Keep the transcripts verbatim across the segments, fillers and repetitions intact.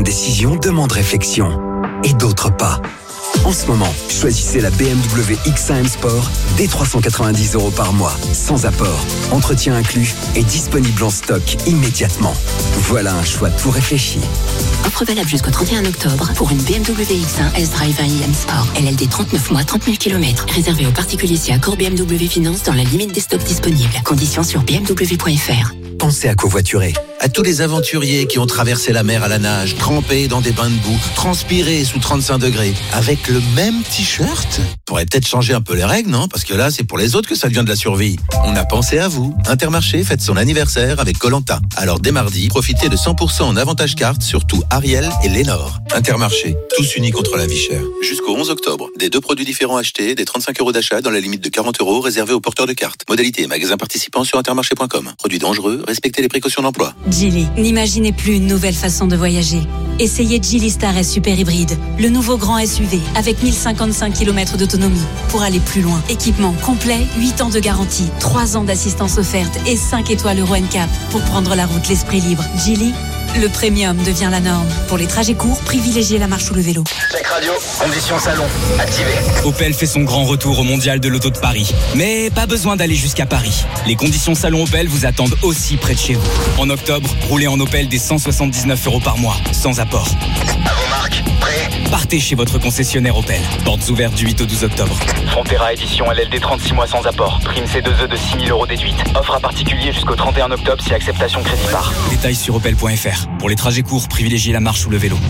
décisions demandent réflexion et d'autres pas. En ce moment, choisissez la B M W X un M Sport dès trois cent quatre-vingt-dix euros par mois, sans apport, entretien inclus et disponible en stock immédiatement. Voilà un choix tout réfléchi. Offre valable jusqu'au trente et un octobre pour une B M W X un S-Drive un i M Sport. L L D trente-neuf mois, trente mille kilomètres. Réservé aux particuliers si accord B M W Finance dans la limite des stocks disponibles. Conditions sur b m w point f r. Pensez à covoiturer. À tous les aventuriers qui ont traversé la mer à la nage, trempés dans des bains de boue, transpirés sous trente-cinq degrés, avec le même t-shirt. Faudrait peut-être changer un peu les règles, non? Parce que là, c'est pour les autres que ça devient de la survie. On a pensé à vous. Intermarché fête son anniversaire avec Koh-Lanta. Alors dès mardi, profitez de cent pour cent en avantage carte sur tout Ariel et Lénore. Intermarché, tous unis contre la vie chère. Jusqu'au onze octobre, des deux produits différents achetés, des trente-cinq euros d'achat dans la limite de quarante euros réservés aux porteurs de cartes. Modalité et magasins participants sur intermarché point com. Produits dangereux, respectez les précautions d'emploi. Geely, n'imaginez plus une nouvelle façon de voyager. Essayez Geely Star S Super Hybride, le nouveau grand S U V avec mille cinquante-cinq kilomètres d'autonomie pour aller plus loin. Équipement complet, huit ans de garantie, trois ans d'assistance offerte et cinq étoiles Euro N C A P pour prendre la route l'esprit libre. Geely, le premium devient la norme. Pour les trajets courts, privilégiez la marche ou le vélo. Check radio, conditions salon, activé. Opel fait son grand retour au Mondial de l'Auto de Paris. Mais pas besoin d'aller jusqu'à Paris. Les conditions salon Opel vous attendent aussi près de chez vous. En octobre, roulez en Opel dès cent soixante-dix-neuf euros par mois, sans apport. À vos marques, prêt? Partez chez votre concessionnaire Opel. Portes ouvertes du huit au douze octobre. Frontera édition L L D trente-six mois sans apport. Prime C deux E de six mille euros déduite. Offre à particulier jusqu'au trente et un octobre si acceptation crédit par. Détails sur opel point f r. Pour les trajets courts, privilégiez la marche ou le vélo.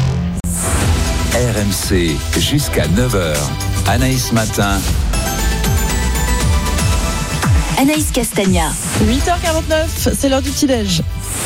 R M C jusqu'à neuf heures. Anaïs Matin. Anaïs Castagna. huit heures quarante-neuf, c'est l'heure du petit-déj.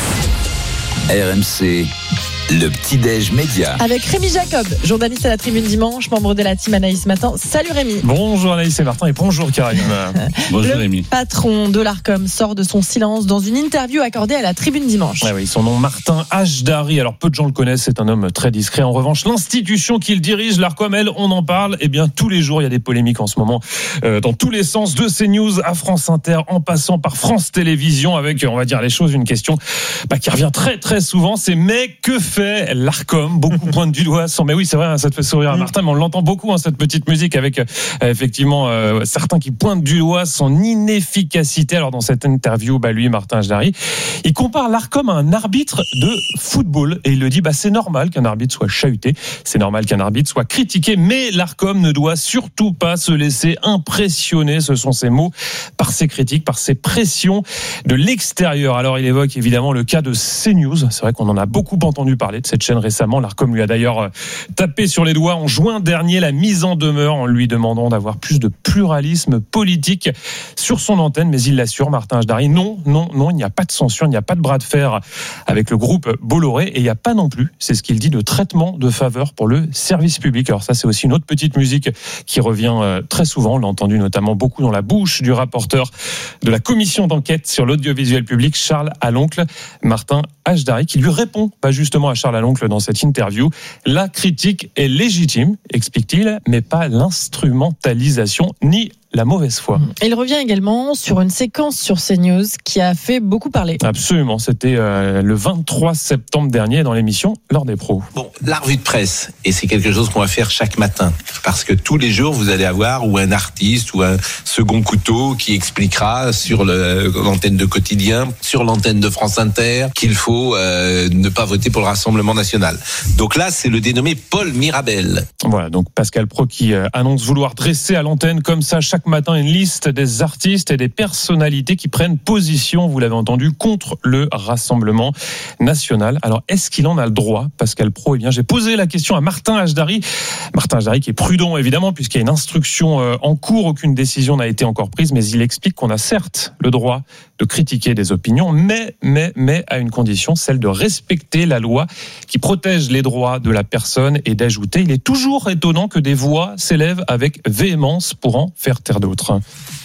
R M C, le petit-déj média. Avec Rémi Jacob, journaliste à la Tribune Dimanche, membre de la team Anaïs Matin. Salut Rémi. Bonjour Anaïs et Martin et bonjour Karim. Bonjour le Rémi. Le patron de l'Arcom sort de son silence dans une interview accordée à la Tribune Dimanche. Ouais, oui, son nom Martin Hajdari. Alors peu de gens le connaissent, c'est un homme très discret. En revanche, l'institution qu'il dirige, l'Arcom, elle, on en parle. Eh bien, tous les jours, il y a des polémiques en ce moment euh, dans tous les sens, de CNews à France Inter, en passant par France Télévisions, avec, on va dire les choses, une question bah, qui revient très très souvent. C'est mais que fait l'Arcom? Beaucoup pointent du doigt. Sans, mais oui, c'est vrai, ça te fait sourire à Martin, mais on l'entend beaucoup, hein, cette petite musique, avec euh, effectivement euh, certains qui pointent du doigt son inefficacité. Alors dans cette interview, bah, lui, Martin Hajdari, il compare l'Arcom à un arbitre de football et il le dit, bah, c'est normal qu'un arbitre soit chahuté, c'est normal qu'un arbitre soit critiqué, mais l'Arcom ne doit surtout pas se laisser impressionner, ce sont ses mots, par ses critiques, par ses pressions de l'extérieur. Alors il évoque évidemment le cas de CNews. C'est vrai qu'on en a beaucoup entendu parler de cette chaîne récemment. L'Arcom lui a d'ailleurs tapé sur les doigts en juin dernier, la mise en demeure en lui demandant d'avoir plus de pluralisme politique sur son antenne, mais il l'assure, Martin Hajdari, non, non, non, il n'y a pas de censure, il n'y a pas de bras de fer avec le groupe Bolloré et il n'y a pas non plus, c'est ce qu'il dit, de traitement de faveur pour le service public. Alors ça, c'est aussi une autre petite musique qui revient très souvent, on l'a entendu notamment beaucoup dans la bouche du rapporteur de la commission d'enquête sur l'audiovisuel public, Charles Aloncle, Martin Hajdari, qui lui répond pas justement à Charles Aloncle dans cette interview. La critique est légitime, explique-t-il, mais pas l'instrumentalisation ni la mauvaise foi. Il revient également sur une séquence sur CNews qui a fait beaucoup parler. Absolument, c'était euh, le vingt-trois septembre dernier dans l'émission L'Heure des Pros. Bon, la revue de presse, et c'est quelque chose qu'on va faire chaque matin, parce que tous les jours, vous allez avoir ou un artiste ou un second couteau qui expliquera sur le, l'antenne de Quotidien, sur l'antenne de France Inter, qu'il faut euh, ne pas voter pour le Rassemblement National. Donc là, c'est le dénommé Paul Mirabel. Voilà, donc Pascal Praud qui euh, annonce vouloir dresser à l'antenne comme ça chaque matin une liste des artistes et des personnalités qui prennent position, vous l'avez entendu, contre le Rassemblement National. Alors, est-ce qu'il en a le droit, Pascal Praud? Eh bien, j'ai posé la question à Martin Hajdari. Martin Hajdari qui est prudent, évidemment, puisqu'il y a une instruction en cours, aucune décision n'a été encore prise, mais il explique qu'on a certes le droit de critiquer des opinions, mais, mais, mais à une condition, celle de respecter la loi qui protège les droits de la personne, et d'ajouter, il est toujours étonnant que des voix s'élèvent avec véhémence pour en faire taire d'autres.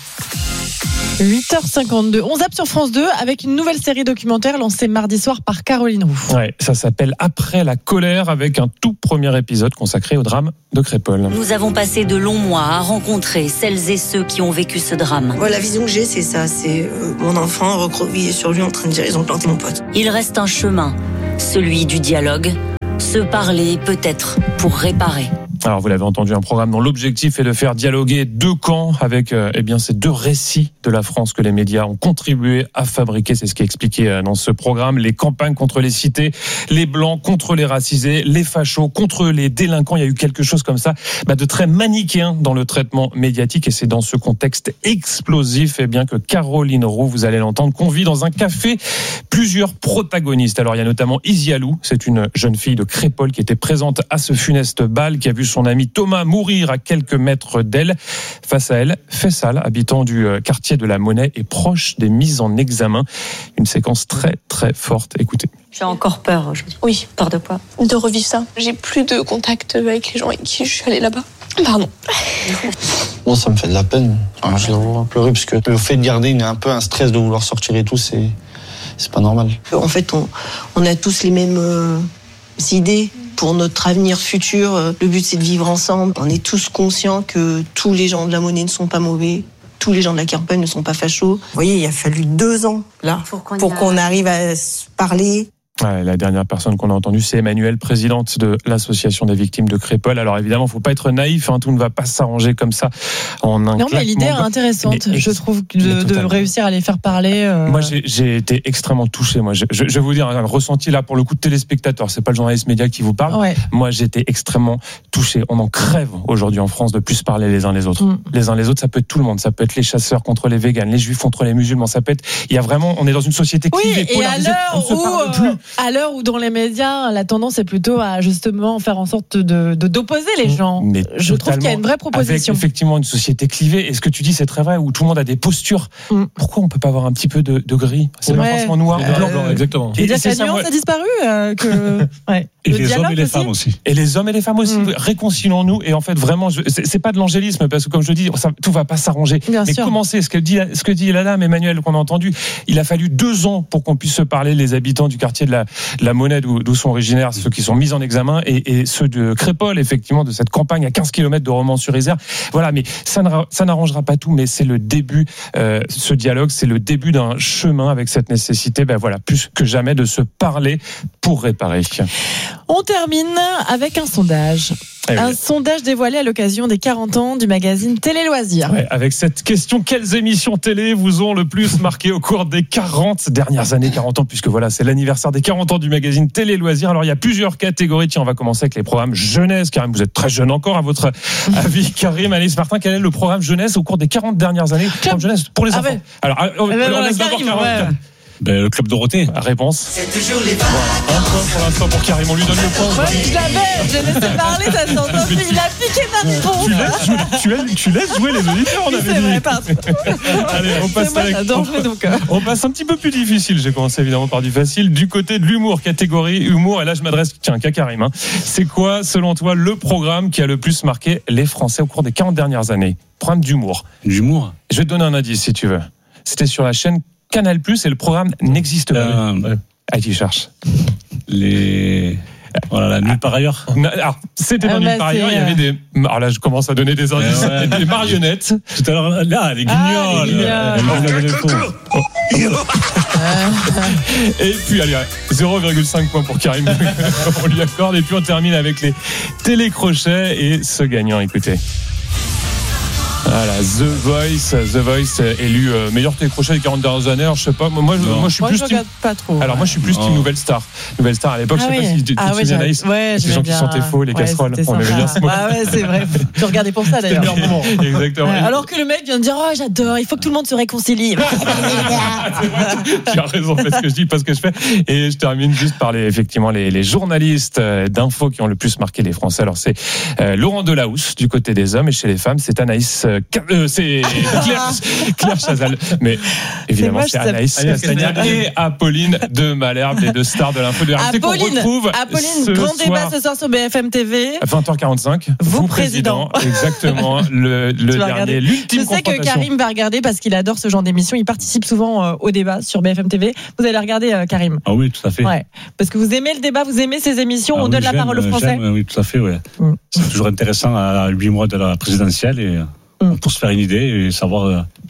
huit heures cinquante-deux. On zappe sur France deux avec une nouvelle série documentaire lancée mardi soir par Caroline Roux. Ouais, ça s'appelle Après la colère, avec un tout premier épisode consacré au drame de Crépol. Nous avons passé de longs mois à rencontrer celles et ceux qui ont vécu ce drame. Ouais, la vision que j'ai, c'est ça. C'est euh, mon enfant recroquevillé sur lui en train de dire ils ont planté mon pote. Il reste un chemin, celui du dialogue, Se parler peut-être pour réparer. Alors vous l'avez entendu, un programme dont l'objectif est de faire dialoguer deux camps avec euh, eh bien ces deux récits de la France que les médias ont contribué à fabriquer. C'est ce qui est expliqué euh, dans ce programme. Les campagnes contre les cités, les blancs contre les racisés, les fachos contre les délinquants. Il y a eu quelque chose comme ça bah, de très manichéen dans le traitement médiatique, et c'est dans ce contexte explosif eh bien que Caroline Roux, vous allez l'entendre, convie dans un café plusieurs protagonistes. Alors il y a notamment Isialou, c'est une jeune fille de Crépol qui était présente à ce funeste bal, qui a vu son ami Thomas mourir à quelques mètres d'elle. Face à elle, Faisal, habitant du quartier de la Monnaie et proche des mises en examen. Une séquence très très forte. Écoutez. J'ai encore peur aujourd'hui. Oui. Peur de quoi ? De revivre ça. J'ai plus de contact avec les gens avec qui je suis allée là-bas. Pardon. Moi, ça me fait de la peine. Enfin, je les vois pleurer parce que le fait de garder une, un peu un stress de vouloir sortir et tout, c'est, c'est pas normal. En fait, on, on a tous les mêmes euh, idées pour notre avenir futur. Le but, c'est de vivre ensemble. On est tous conscients que tous les gens de la Monnaie ne sont pas mauvais. Tous les gens de la Campagne ne sont pas fachos. Vous voyez, il a fallu deux ans là pour qu'on, pour qu'on arrive à se parler. Ouais, la dernière personne qu'on a entendue, c'est Emmanuelle, présidente de l'association des victimes de Crépol. Alors évidemment, il ne faut pas être naïf, hein, tout ne va pas s'arranger comme ça en un Non, mais l'idée est intéressante, mais, je trouve, de, de réussir à les faire parler. Euh... Moi, j'ai, j'ai été extrêmement touché. Moi, je, je, je vais vous dire un ressenti là pour le coup de téléspectateur. C'est pas le journaliste média qui vous parle. Ouais. Moi, j'ai été extrêmement touché. On en crève aujourd'hui en France de plus parler les uns les autres. Mm. Les uns les autres, ça peut être tout le monde. Ça peut être les chasseurs contre les véganes, les juifs contre les musulmans. Ça peut être. Il y a vraiment. On est dans une société clivée, oui, polarisée. On ne se parle plus. À l'heure où dans les médias, la tendance est plutôt à justement faire en sorte de, de d'opposer les gens. Mais je trouve qu'il y a une vraie proposition. Avec effectivement une société clivée. Et ce que tu dis, c'est très vrai, où tout le monde a des postures. Mm. Pourquoi on peut pas avoir un petit peu de, de gris ? C'est ouais. pas forcément noir, euh, blanc, blanc, exactement. Et, et c'est la nuance a disparu. Euh, que... ouais. Et le les hommes et les aussi. femmes aussi. Et les hommes et les femmes aussi. Mm. Réconcilions-nous. Et en fait, vraiment, je, c'est, c'est pas de l'angélisme, parce que comme je dis, ça, tout va pas s'arranger. Bien Mais sûr. Commencer, ce que dit, ce que dit la dame Emmanuel qu'on a entendu, il a fallu deux ans pour qu'on puisse se parler, les habitants du quartier de la, de la Monnaie, d'où, d'où sont originaires ceux qui sont mis en examen, et, et ceux de Crépol, effectivement, de cette campagne à quinze kilomètres de Romans-sur-Isère. Voilà, mais ça, ne, ça n'arrangera pas tout, mais c'est le début, euh, ce dialogue, c'est le début d'un chemin avec cette nécessité, ben voilà, plus que jamais de se parler pour réparer. On termine avec un sondage. Eh oui. Un sondage dévoilé à l'occasion des quarante ans du magazine Télé Loisirs. Ouais, avec cette question, quelles émissions télé vous ont le plus marqué au cours des quarante dernières années, quarante ans, puisque voilà, c'est l'anniversaire des quarante ans du magazine Télé Loisirs. Alors, il y a plusieurs catégories. Tiens, on va commencer avec les programmes jeunesse. Karim, vous êtes très jeune encore, à votre avis. Karim, Alice Martin, quel est le programme jeunesse au cours des quarante dernières années? Programme jeunesse pour les ah enfants. Ouais. Alors, on, on, on laisse d'abord Karim. Ouais. Ben, le club Dorothée. Réponse. C'est toujours les voilà. Un point pour l'instant pour Karim, on lui donne le point. Moi, je l'avais, j'ai laissé parler, ça s'est entendu. Il a piqué ma réponse. Tu laisses jouer, tu laisses, tu laisses jouer les auditeurs, on avait c'est dit. Vrai, pardon. Allez, on passe moi, avec. On, donc. on passe un petit peu plus difficile. J'ai commencé évidemment par du facile. Du côté de l'humour, catégorie humour. Et là, je m'adresse, tiens, qu'à Karim. Hein. C'est quoi, selon toi, le programme qui a le plus marqué les Français au cours des quarante dernières années? Programme d'humour. D'humour. Je vais te donner un indice si tu veux. C'était sur la chaîne Canal plus, et le programme n'existe pas. Euh, ah, tu cherches. Les. Voilà, la nulle par ailleurs. Alors, c'était dans ah bah nulle par ailleurs. Il y avait des. Alors là, je commence à donner des indices. Ouais, ouais. Des marionnettes. Tout à l'heure, là, les guignols. Ah, les guignols. Et puis, allez, zéro virgule cinq points pour Karim. On lui accorde. Et puis, on termine avec les télécrochets et ce gagnant. Écoutez. Voilà, The Voice, The Voice élu euh, meilleur télécrochet des quarante dernières années. Alors, je sais pas, moi, moi, je, moi je suis moi, plus je team. Pas trop, alors, moi, je suis plus team Nouvelle Star. Nouvelle Star à l'époque, ah je sais oui. pas si tu ah te souviens, Anaïs. Ouais, les gens qui chantaient faux, les ouais, casseroles. On aimait bien ce moment. Ah ouais, c'est vrai. Tu regardais pour ça d'ailleurs. Exactement. Ouais, alors que le mec vient de dire, oh, j'adore, il faut que tout le monde se réconcilie. Tu as raison, fais ce que je dis, pas ce que je fais. Et je termine juste par les, effectivement, les, les journalistes d'infos qui ont le plus marqué les Français. Alors, c'est euh, Laurent Delahousse du côté des hommes, et chez les femmes, c'est Anaïs. Euh, euh, c'est Claire, Claire Chazal, mais évidemment c'est, c'est Anaïs Castagna et Apolline de Malherbe, les deux stars de l'info de R M C qu'on retrouve Apolline, ce grand soir, débat ce soir sur B F M T V à vingt heures quarante-cinq. Vous, vous président, exactement, le, le dernier, l'ultime. Je sais que Karim va regarder parce qu'il adore ce genre d'émission. Il participe souvent euh, au débat sur B F M T V. Vous allez regarder, euh, Karim? Ah oui, tout à fait. Ouais, parce que vous aimez le débat, vous aimez ces émissions. Ah on oui, donne la parole aux Français. J'aime, oui, tout à fait. Ouais. Mm. C'est toujours intéressant à huit mois de la présidentielle et. Pour se faire une idée et savoir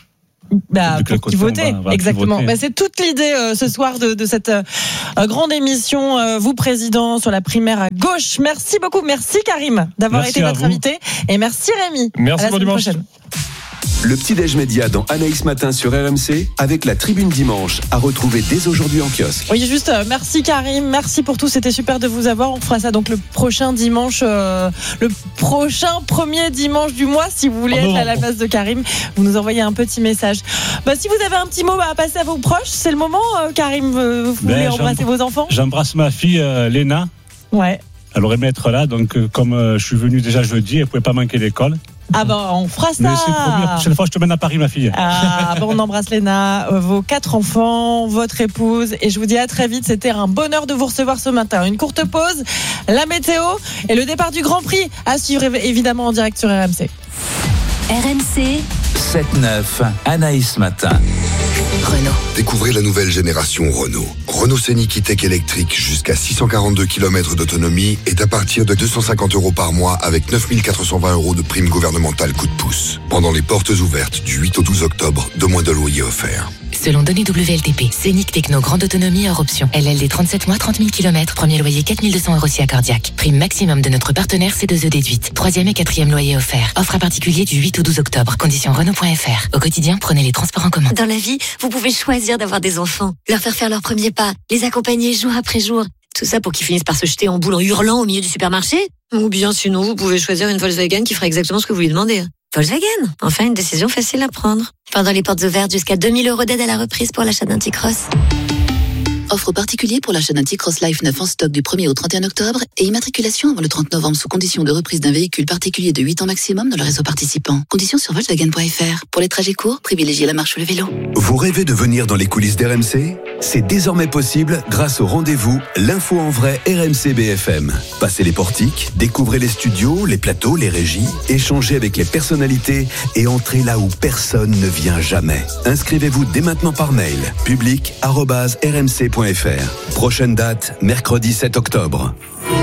Bah, pour qui voter, exactement. Bah, c'est toute l'idée euh, ce soir de, de cette euh, grande émission. Euh, vous, président, sur la primaire à gauche. Merci beaucoup. Merci Karim d'avoir merci été notre vous. invité. Et merci Rémi. Merci à la pour semaine dimanche. prochaine. Le petit-déj média dans Anaïs Matin sur R M C avec la Tribune Dimanche à retrouver dès aujourd'hui en kiosque. Oui, juste euh, merci Karim, merci pour tout, c'était super de vous avoir. On fera ça donc le prochain dimanche, euh, le prochain premier dimanche du mois. Si vous voulez ah être bon, à la place de Karim, vous nous envoyez un petit message. Bah, si vous avez un petit mot à passer à vos proches, c'est le moment. euh, Karim, vous, vous Ben, voulez embrasser j'embrasse- vos enfants? J'embrasse ma fille euh, Léna. Ouais. Elle aurait aimé être là, donc euh, comme euh, je suis venu déjà jeudi, elle pouvait pas manquer l'école. Ah bah on fera ça. Mais c'est promis, la prochaine fois je te mène à Paris, ma fille. Ah, bon, on embrasse Léna, euh, vos quatre enfants, votre épouse, et je vous dis à très vite. C'était un bonheur de vous recevoir ce matin. Une courte pause, la météo et le départ du Grand Prix à suivre évidemment en direct sur R M C. R M C sept neuf, Anaïs Matin. Renault. Découvrez la nouvelle génération Renault. Renault Scénic E-Tech électrique jusqu'à six cent quarante-deux kilomètres d'autonomie est à partir de deux cent cinquante euros par mois avec neuf mille quatre cent vingt euros de prime gouvernementale coup de pouce. Pendant les portes ouvertes du huit au douze octobre, deux mois de loyer offert. Selon données W L T P, Scénic Techno Grande Autonomie hors option. L L D trente-sept mois, trente mille kilomètres. Premier loyer quatre mille deux cents euros si accordiaque. Prime maximum de notre partenaire C deux E déduite. Troisième et quatrième loyer offert. Offre à particulier du huit au douze octobre. Conditions Renault point F R. Au quotidien, prenez les transports en commun. Dans la vie, vous pouvez choisir d'avoir des enfants, leur faire faire leurs premiers pas, les accompagner jour après jour. Tout ça pour qu'ils finissent par se jeter en boule en hurlant au milieu du supermarché. Ou bien sinon, vous pouvez choisir une Volkswagen qui fera exactement ce que vous lui demandez. Volkswagen, enfin une décision facile à prendre. Pendant les portes ouvertes, jusqu'à deux mille euros d'aide à la reprise pour l'achat d'un T-Cross. Offre particulier pour l'achat d'un T-Cross Life neuf en stock du premier au trente et un octobre et immatriculation avant le trente novembre sous condition de reprise d'un véhicule particulier de huit ans maximum dans le réseau participant. Conditions sur Volkswagen point F R. Pour les trajets courts, privilégiez la marche ou le vélo. Vous rêvez de venir dans les coulisses d'R M C ? C'est désormais possible grâce au rendez-vous L'info en vrai R M C B F M. Passez les portiques, découvrez les studios, les plateaux, les régies, échangez avec les personnalités et entrez là où personne ne vient jamais. Inscrivez-vous dès maintenant par mail public arobase r m c point f r. Prochaine date, mercredi sept octobre.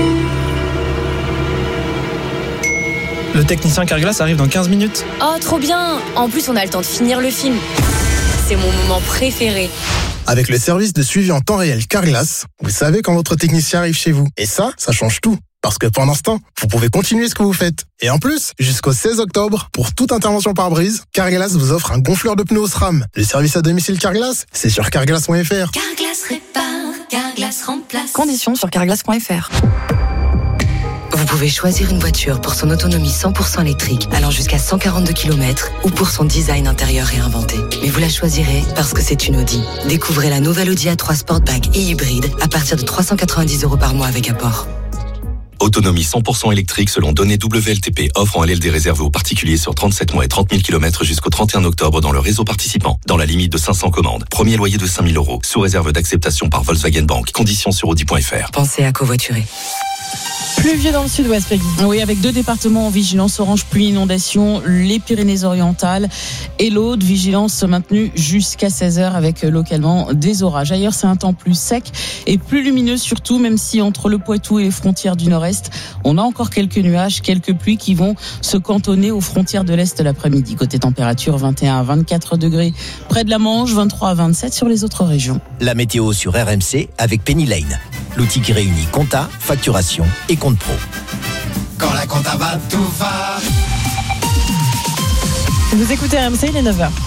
Le technicien Carglass arrive dans quinze minutes. Oh, trop bien! En plus, on a le temps de finir le film. C'est mon moment préféré. Avec le service de suivi en temps réel Carglass, vous savez quand votre technicien arrive chez vous. Et ça, ça change tout. Parce que pendant ce temps, vous pouvez continuer ce que vous faites. Et en plus, jusqu'au seize octobre, pour toute intervention par brise, Carglass vous offre un gonfleur de pneus SRAM. Le service à domicile Carglass, c'est sur carglass point f r. Carglass répare, Carglass remplace. Conditions sur carglass point f r. Vous pouvez choisir une voiture pour son autonomie cent pour cent électrique, allant jusqu'à cent quarante-deux kilomètres, ou pour son design intérieur réinventé. Mais vous la choisirez parce que c'est une Audi. Découvrez la nouvelle Audi A trois Sportback et hybride à partir de trois cent quatre-vingt-dix euros par mois avec apport. Autonomie cent pour cent électrique selon données W L T P. Offre en L L D réservé aux particuliers sur trente-sept mois et trente mille kilomètres jusqu'au trente et un octobre dans le réseau participant. Dans la limite de cinq cents commandes. Premier loyer de cinq mille euros. Sous réserve d'acceptation par Volkswagen Bank. Conditions sur audi point f r. Pensez à covoiturer. Pluvieux dans le sud-ouest, Peggy. Oui, avec deux départements en vigilance orange pluie inondation, les Pyrénées-Orientales et l'Aude, vigilance maintenue jusqu'à seize heures avec localement des orages. Ailleurs, c'est un temps plus sec et plus lumineux surtout, même si entre le Poitou et les frontières du nord-est, on a encore quelques nuages, quelques pluies qui vont se cantonner aux frontières de l'est l'après-midi. Côté température, vingt et un à vingt-quatre degrés près de la Manche, vingt-trois à vingt-sept sur les autres régions. La météo sur R M C avec Penny Lane, l'outil qui réunit compta, facturation et compte pro. Quand la compta va, tout va. Vous écoutez R M C, il est neuf heures.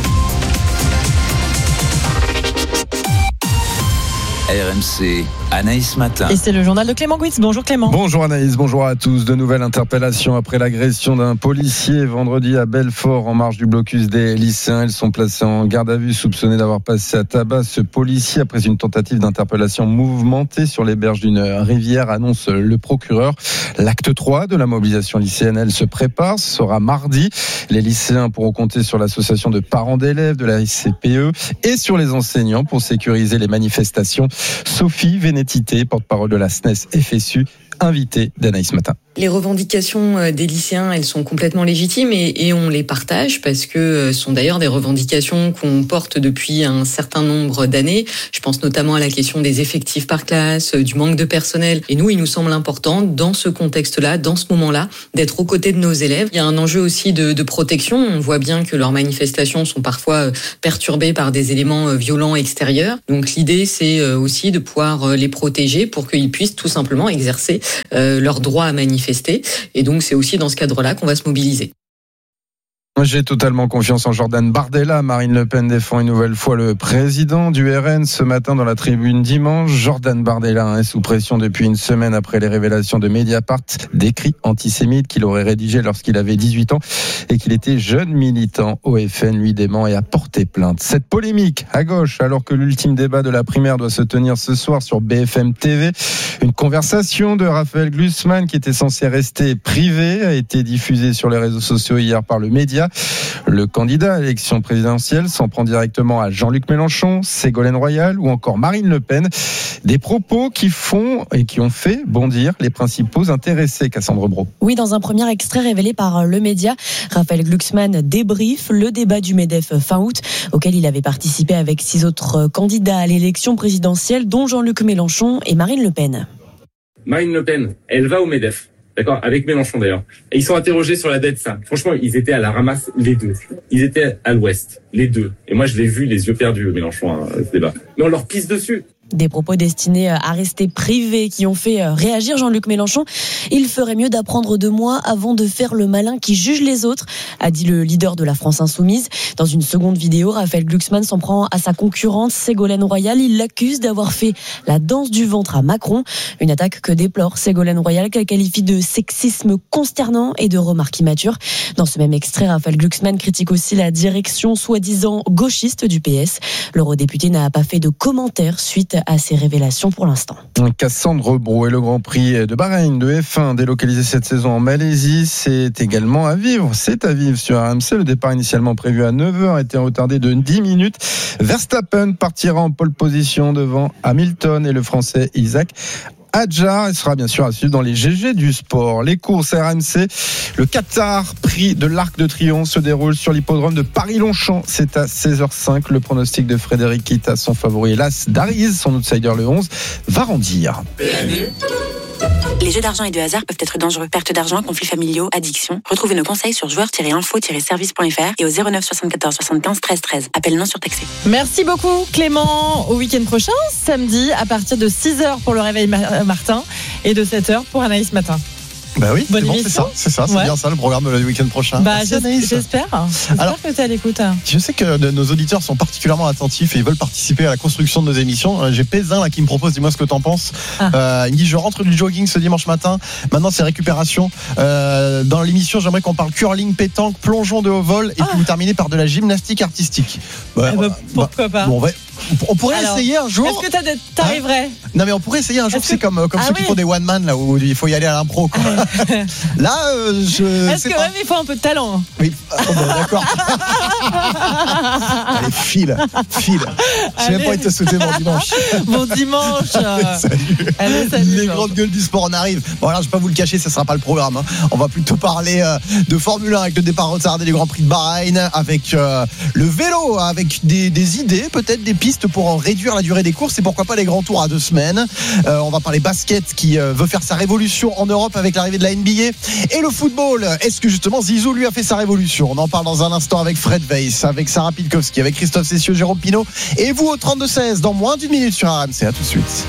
R M C, Anaïs Matin. Et c'est le journal de Clément Guitz. Bonjour Clément. Bonjour Anaïs, bonjour à tous. De nouvelles interpellations après l'agression d'un policier vendredi à Belfort en marge du blocus des lycéens. Ils sont placés en garde à vue soupçonnés d'avoir passé à tabac ce policier après une tentative d'interpellation mouvementée sur les berges d'une rivière, annonce le procureur. L'acte trois de la mobilisation lycéenne, elle se prépare. Ce sera mardi. Les lycéens pourront compter sur l'association de parents d'élèves de la S C P E et sur les enseignants pour sécuriser les manifestations. Sophie Vénétité, porte-parole de la S N E S F S U, invitée d'Anaïs Matin. Les revendications des lycéens, elles sont complètement légitimes et, et on les partage parce que ce sont d'ailleurs des revendications qu'on porte depuis un certain nombre d'années. Je pense notamment à la question des effectifs par classe, du manque de personnel. Et nous, il nous semble important, dans ce contexte-là, dans ce moment-là, d'être aux côtés de nos élèves. Il y a un enjeu aussi de, de protection. On voit bien que leurs manifestations sont parfois perturbées par des éléments violents extérieurs. Donc l'idée, c'est aussi de pouvoir les protéger pour qu'ils puissent tout simplement exercer euh, leur droit à manifester. Et donc, c'est aussi dans ce cadre-là qu'on va se mobiliser. J'ai totalement confiance en Jordan Bardella. Marine Le Pen défend une nouvelle fois le président du R N ce matin dans la tribune dimanche. Jordan Bardella est sous pression depuis une semaine après les révélations de Mediapart d'écrits antisémites qu'il aurait rédigés lorsqu'il avait dix-huit ans et qu'il était jeune militant. O F N lui dément et a porté plainte. Cette polémique à gauche, alors que l'ultime débat de la primaire doit se tenir ce soir sur B F M T V. Une conversation de Raphaël Glucksmann qui était censée rester privée a été diffusée sur les réseaux sociaux hier par le Média. Le candidat à l'élection présidentielle s'en prend directement à Jean-Luc Mélenchon, Ségolène Royal ou encore Marine Le Pen. Des propos qui font et qui ont fait bondir les principaux intéressés, Cassandre Brault. Oui, dans un premier extrait révélé par le Média, Raphaël Glucksmann débriefe le débat du MEDEF fin août, auquel il avait participé avec six autres candidats à l'élection présidentielle, dont Jean-Luc Mélenchon et Marine Le Pen. Marine Le Pen, elle va au MEDEF. D'accord, avec Mélenchon d'ailleurs. Et ils sont interrogés sur la dette, ça. Franchement, ils étaient à la ramasse, les deux. Ils étaient à l'ouest, les deux. Et moi, je l'ai vu, les yeux perdus, Mélenchon, hein, ce débat. Mais on leur pisse dessus. Des propos destinés à rester privés qui ont fait réagir Jean-Luc Mélenchon. Il ferait mieux d'apprendre de moi avant de faire le malin qui juge les autres, a dit le leader de la France Insoumise. Dans une seconde vidéo, Raphaël Glucksmann s'en prend à sa concurrente Ségolène Royal. Il l'accuse d'avoir fait la danse du ventre à Macron. Une attaque que déplore Ségolène Royal, qu'elle qualifie de sexisme consternant et de remarques immatures. Dans ce même extrait, Raphaël Glucksmann critique aussi la direction soi-disant gauchiste du P S. L'eurodéputé n'a pas fait de commentaires suite à ces révélations pour l'instant. Cassandre Brault et le Grand Prix de Bahreïn de F un délocalisé cette saison en Malaisie, c'est également à vivre. C'est à vivre sur R M C. Le départ initialement prévu à neuf heures a été retardé de dix minutes. Verstappen partira en pole position devant Hamilton et le Français Isaac Hadjar. Il sera bien sûr à suivre dans les G G du sport. Les courses R M C, le Qatar Prix de l'Arc de Triomphe se déroule sur l'hippodrome de Paris-Longchamp. C'est à seize heures cinq. Le pronostic de Frédéric Kita, son favori, l'As d'Ariz, son outsider le onze, va rendir. Les jeux d'argent et de hasard peuvent être dangereux. Perte d'argent, conflits familiaux, addiction. Retrouvez nos conseils sur joueurs tiret info tiret service point f r et au zéro neuf soixante-quatorze soixante-quinze treize treize. Appel non surtaxé. Merci beaucoup Clément. Au week-end prochain, samedi, à partir de six heures pour le réveil Martin et de sept heures pour Anaïs Matin. Bah oui, bonne c'est, bon, émission. c'est ça, c'est ça, c'est ouais. bien ça le programme du week-end prochain. Bah, Merci, j'espère, j'espère, j'espère Alors, que tu es à l'écoute. Je sais que nos auditeurs sont particulièrement attentifs et ils veulent participer à la construction de nos émissions. J'ai Pézin là qui me propose, dis-moi ce que t'en penses. Ah. Euh, il me dit je rentre du jogging ce dimanche matin. Maintenant c'est récupération. Euh, dans l'émission, j'aimerais qu'on parle curling, pétanque, plongeon de haut vol et ah. puis vous terminez par de la gymnastique artistique. Bah, eh bah, pourquoi bah, pas bon, ouais. On pourrait Alors, essayer un jour. Est-ce que t'as t'arriverais hein Non mais on pourrait essayer un jour. Est-ce c'est que... comme comme ah, ceux oui. qui font des one man là où il faut y aller à l'impro. Quoi. Là, euh, je. Est-ce que pas. Même il faut un peu de talent? Oui, oh, bon, d'accord. Allez, file, file. Je vais même pas te souhaiter bon dimanche. Bon dimanche. Salut. Allez, salut. Les grandes gueules du sport, on arrive. Bon alors, je vais pas vous le cacher, ça sera pas le programme. Hein. On va plutôt parler euh, de Formule un avec le départ retardé du Grand Prix de Bahreïn, avec euh, le vélo, avec des, des idées, peut-être des pistes pour réduire la durée des courses et pourquoi pas les grands tours à deux semaines. Euh, on va parler basket qui euh, veut faire sa révolution en Europe avec l'arrivée de la N B A et le football. Est-ce que justement Zizou lui a fait sa révolution? On en parle dans un instant avec Fred Weiss, avec Sarah Pilkowski, avec Christophe Cessieux, Jérôme Pinault et vous au trente-deux seize dans moins d'une minute sur R M C. À tout de suite.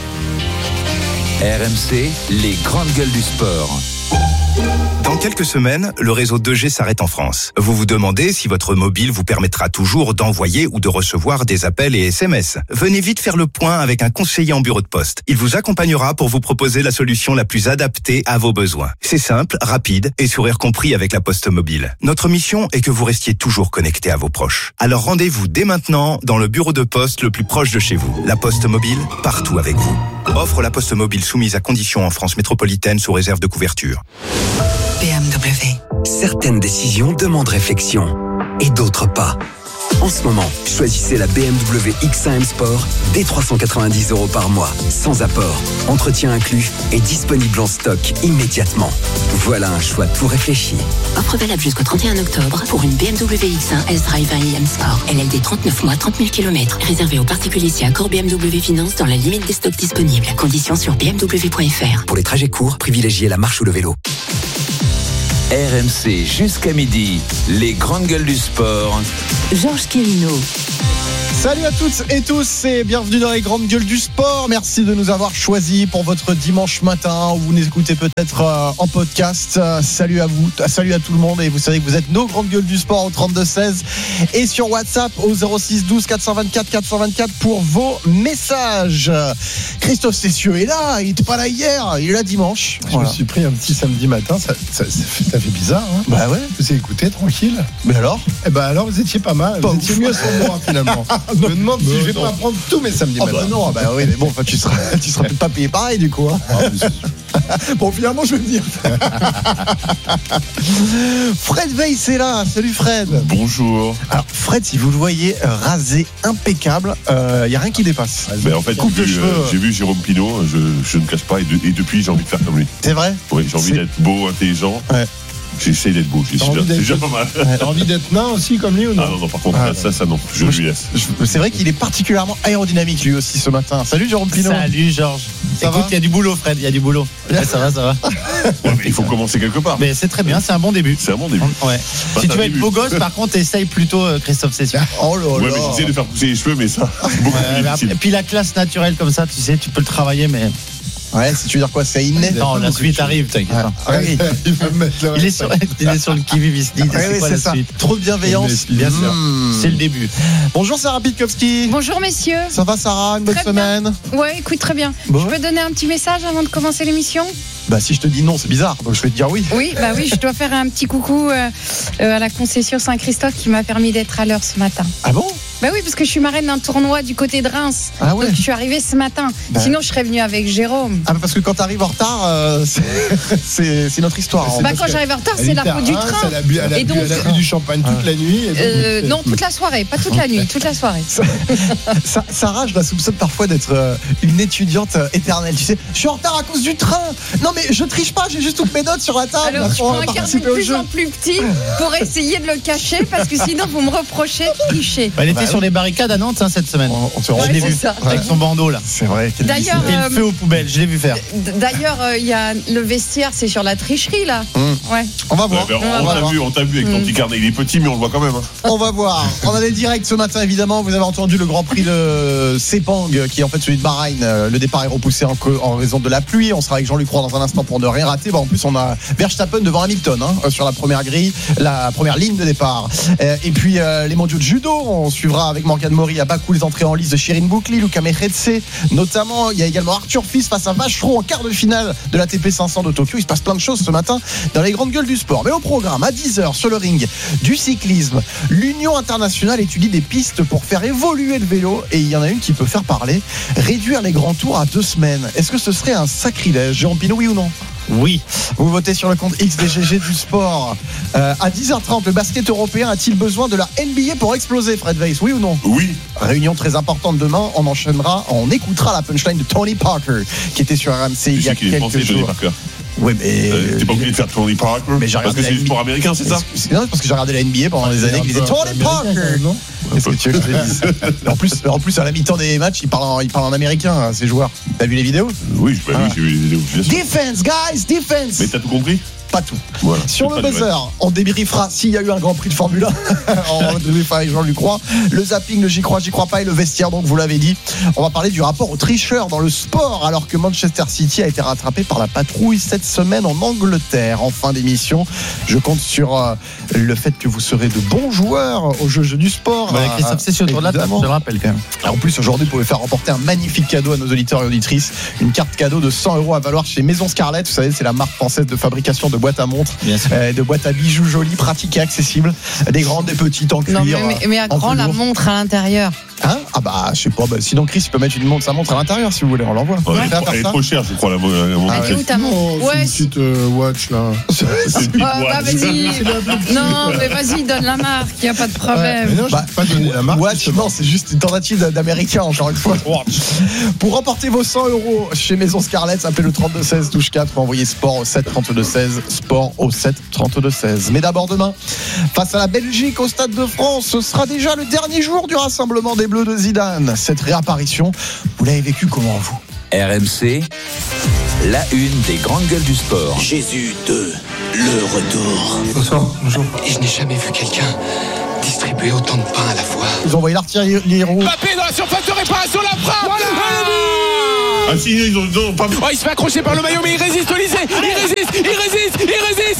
R M C, les grandes gueules du sport. Dans quelques semaines, le réseau deux G s'arrête en France. Vous vous demandez si votre mobile vous permettra toujours d'envoyer ou de recevoir des appels et S M S. Venez vite faire le point avec un conseiller en bureau de poste. Il vous accompagnera pour vous proposer la solution la plus adaptée à vos besoins. C'est simple, rapide et sourire compris avec la Poste Mobile. Notre mission est que vous restiez toujours connecté à vos proches. Alors rendez-vous dès maintenant dans le bureau de poste le plus proche de chez vous. La Poste Mobile, partout avec vous. Offre la Poste Mobile soumise à conditions en France métropolitaine sous réserve de couverture. B M W. Certaines décisions demandent réflexion et d'autres pas. En ce moment, choisissez la B M W X un M Sport dès trois cent quatre-vingt-dix euros par mois, sans apport, entretien inclus et disponible en stock immédiatement. Voilà un choix tout réfléchi. Offre valable jusqu'au trente et un octobre pour une B M W X un S-Drive un i M Sport. L L D trente-neuf mois, trente mille kilomètres. Réservé aux particuliers si accord B M W Finance dans la limite des stocks disponibles. Conditions sur b m w point f r. Pour les trajets courts, privilégiez la marche ou le vélo. R M C jusqu'à midi, les grandes gueules du sport. Georges Quirino. Salut à toutes et tous et bienvenue dans les grandes gueules du sport. Merci de nous avoir choisis pour votre dimanche matin où vous nous écoutez peut-être euh, en podcast. Euh, salut à vous, euh, salut à tout le monde et vous savez que vous êtes nos grandes gueules du sport au trente-deux seize et sur WhatsApp au zéro six douze quatre cent vingt-quatre quatre cent vingt-quatre pour vos messages. Christophe Cessieux est là, il n'était pas là hier, il est là dimanche. Je voilà. me suis pris un petit samedi matin, ça, ça, ça, fait, ça fait bizarre. Hein. Bah ouais. Vous avez écouté tranquille. Mais alors Eh ben alors vous étiez pas mal, pas vous étiez mieux sans moi finalement. Je me demande si je vais non. pas prendre tous mes samedis oh matins. Bah non, bah oui, mais bon, enfin, tu seras, tu seras peut-être pas payé pareil du coup. Hein. Ah, bon, finalement, je vais me dire. Fred Weiss est là. Salut Fred. Bonjour. Alors Fred, si vous le voyez rasé, impeccable, il euh, y a rien qui dépasse. Ben, en fait, j'ai vu, euh, j'ai vu Jérôme Pinault. Je, je ne cache pas, et, de, et depuis, j'ai envie de faire comme lui. C'est vrai. Oui, j'ai envie C'est... d'être beau, intelligent. Ouais. J'essaie d'être beau, c'est déjà pas mal. T'as envie d'être nain aussi comme lui ou non? Ah non, non, par contre, ah, ça, ça non, je moi, lui laisse. Je, c'est vrai qu'il est particulièrement aérodynamique lui aussi ce matin. Salut Jérôme Pinault. Salut Georges. Ça Écoute, il y a du boulot Fred, il y a du boulot. Ouais, ça va, ça va. Ouais, mais il faut commencer quelque part. Mais c'est très bien, c'est un bon début. C'est un bon début. Ouais. Bah, si tu veux être beau gosse, par contre, essaye plutôt Christophe Cessieux. Oh là là. Ouais, mais j'essaie de faire pousser les cheveux, mais ça, c'est beaucoup ouais, plus difficile. Et puis la classe naturelle comme ça, tu sais, tu peux le travailler, mais. Ouais, si tu veux dire quoi, c'est inné. Non, la suite arrive, t'inquiète pas. Ah, oui. il, va mettre il, est sur, il est sur le qui-vive, il se dit, ah, c'est oui, quoi c'est la ça. Suite? Trop de bienveillance. Bien sûr. Mmh. C'est le début. Bonjour Sarah Pitkowski. Bonjour messieurs. Ça va Sarah, une bonne très semaine? Bien. Ouais, écoute, très bien. Bon. Je peux donner un petit message avant de commencer l'émission? Bah si je te dis non, c'est bizarre, donc je vais te dire oui. Oui, bah oui, je dois faire un petit coucou euh, euh, à la concession Saint-Christophe qui m'a permis d'être à l'heure ce matin. Ah bon? Bah oui, parce que je suis marraine d'un tournoi du côté de Reims. Ah ouais. Donc je suis arrivée ce matin. Bah. Sinon, je serais venue avec Jérôme. Ah, parce que quand t'arrives en retard, euh, c'est, c'est, c'est notre histoire. Bah, quand j'arrive en retard, c'est la faute du train. Elle a bu, elle a et bu, donc, elle a bu du champagne toute la nuit. Et donc... euh, non, toute la soirée, pas toute la nuit, toute la soirée. Ça, Sarah, je la soupçonne parfois d'être euh, une étudiante euh, éternelle. Tu sais, je suis en retard à cause du train. Non, mais je triche pas, j'ai juste toutes mes notes sur la table. Alors, je prends un carton de plus en plus petit pour essayer de le cacher parce que sinon, vous me reprochez de tricher. Elle était sur les barricades à Nantes hein, cette semaine. On, on se ouais, je l'ai vu ça. Avec son bandeau là. C'est vrai. D'ailleurs, euh, le feu aux poubelles, je l'ai vu faire. D'ailleurs, il euh, y a le vestiaire, c'est sur la tricherie là. Mmh. Ouais. On va voir. Ouais, ben, on, on, on t'a voir. vu, on t'a vu avec mmh. ton petit carnet. Il est petit, mais on le voit quand même. Hein. On va voir. On a les directs ce matin évidemment. Vous avez entendu le Grand Prix de Sepang, qui est en fait celui de Bahreïn. Le départ est repoussé en, en raison de la pluie. On sera avec Jean-Luc Roy dans un instant pour ne rien rater. Bah, en plus, on a Verstappen devant Hamilton hein, sur la première grille, la première ligne de départ. Et puis euh, les mondiaux de judo. On suivra avec Morgane Maury à Bakou les entrées en lice de Shirin Boukli, Luca Mechetse notamment. Il y a également Arthur Fils face à Vacheron en quart de finale de l'A T P cinq cents de Tokyo. Il se passe plein de choses ce matin dans les grandes gueules du sport. Mais au programme, à dix heures sur le ring du cyclisme, l'Union internationale étudie des pistes pour faire évoluer le vélo et il y en a une qui peut faire parler, réduire les grands tours à deux semaines. Est-ce que ce serait un sacrilège, Jérôme Pinault, oui ou non? Oui. Vous votez sur le compte X D G G du sport. Euh, à dix heures trente, le basket européen a-t-il besoin de la N B A pour exploser, Fred Weiss? Oui ou non? Oui. Réunion très importante demain. On enchaînera, on écoutera la punchline de Tony Parker qui était sur R M C tu il y a quelques français, jours. Tony Parker. Oui, mais. Euh, t'es pas obligé de faire Tony Parker mais j'ai parce que c'est du sport américain, c'est ça? Non, parce que j'ai regardé la N B A pendant des années. Il disait Tony Parker. Qu'est-ce que tu veux que je te dise? En plus, en plus, à la mi-temps des matchs, il parle en, il parle en américain, ces joueurs. T'as vu les vidéos? Oui, bah, ah. oui, j'ai vu les vidéos. Defense, guys, defense. Mais t'as tout compris? Pas tout. Voilà, sur le buzzer, on débriefera s'il y a eu un Grand Prix de Formule un. On débriefera avec Jean-Luc Roy. Le zapping, le j'y crois, j'y crois pas et le vestiaire, donc vous l'avez dit. On va parler du rapport aux tricheurs dans le sport, alors que Manchester City a été rattrapé par la patrouille cette semaine en Angleterre. En fin d'émission, je compte sur euh, le fait que vous serez de bons joueurs au jeu, jeu du sport. Bah, Christophe Cessieux autour de la table, je le rappelle quand même. Alors, en plus, aujourd'hui, vous pouvez faire remporter un magnifique cadeau à nos auditeurs et auditrices. Une carte cadeau de cent euros à valoir chez Maison Scarlett. Vous savez, c'est la marque française de fabrication de boîtes à montres, euh, de boîtes à bijoux jolies, pratiques et accessibles, des grandes, des petites en cuir. Non, mais, mais, mais à grand la montre à l'intérieur. Hein ah bah je sais pas, bah, sinon Chris il peut mettre une montre, sa montre à l'intérieur si vous voulez, on l'envoie. Ouais, elle, elle est trop chère je crois la montre. Elle est où ta montre? Ouais, c'est une petite euh, watch là. C'est une petite Oh, bah, vas-y. Non, mais vas-y, donne la marque, il n'y a pas de problème. Ouais, non, bah, pas donner la marque. Watch, non, c'est juste une tentative d'américain, encore une fois. Pour remporter vos cent euros chez Maison Scarlett, appelez le trente-deux seize, touche quatre, ou envoyez sport au sept trente-deux seize, sport au sept trente-deux seize. Mais d'abord demain, face à la Belgique au Stade de France, ce sera déjà le dernier jour du rassemblement des Bleus de Zidane. Cette réapparition, vous l'avez vécu comment vous? R M C, la une des grandes gueules du sport. Jésus deux, le retour. Bonsoir, bonjour. Et je n'ai jamais vu quelqu'un distribuer autant de pain à la fois. Ils ont envoyé l'artillerie rouge. Mbappé dans la surface de réparation, la frappe. Voilà. Ah si, ils ont, ils ont pas... Oh, il se fait accrocher par le maillot, mais il résiste, Olysée. Il résiste, il résiste, il résiste.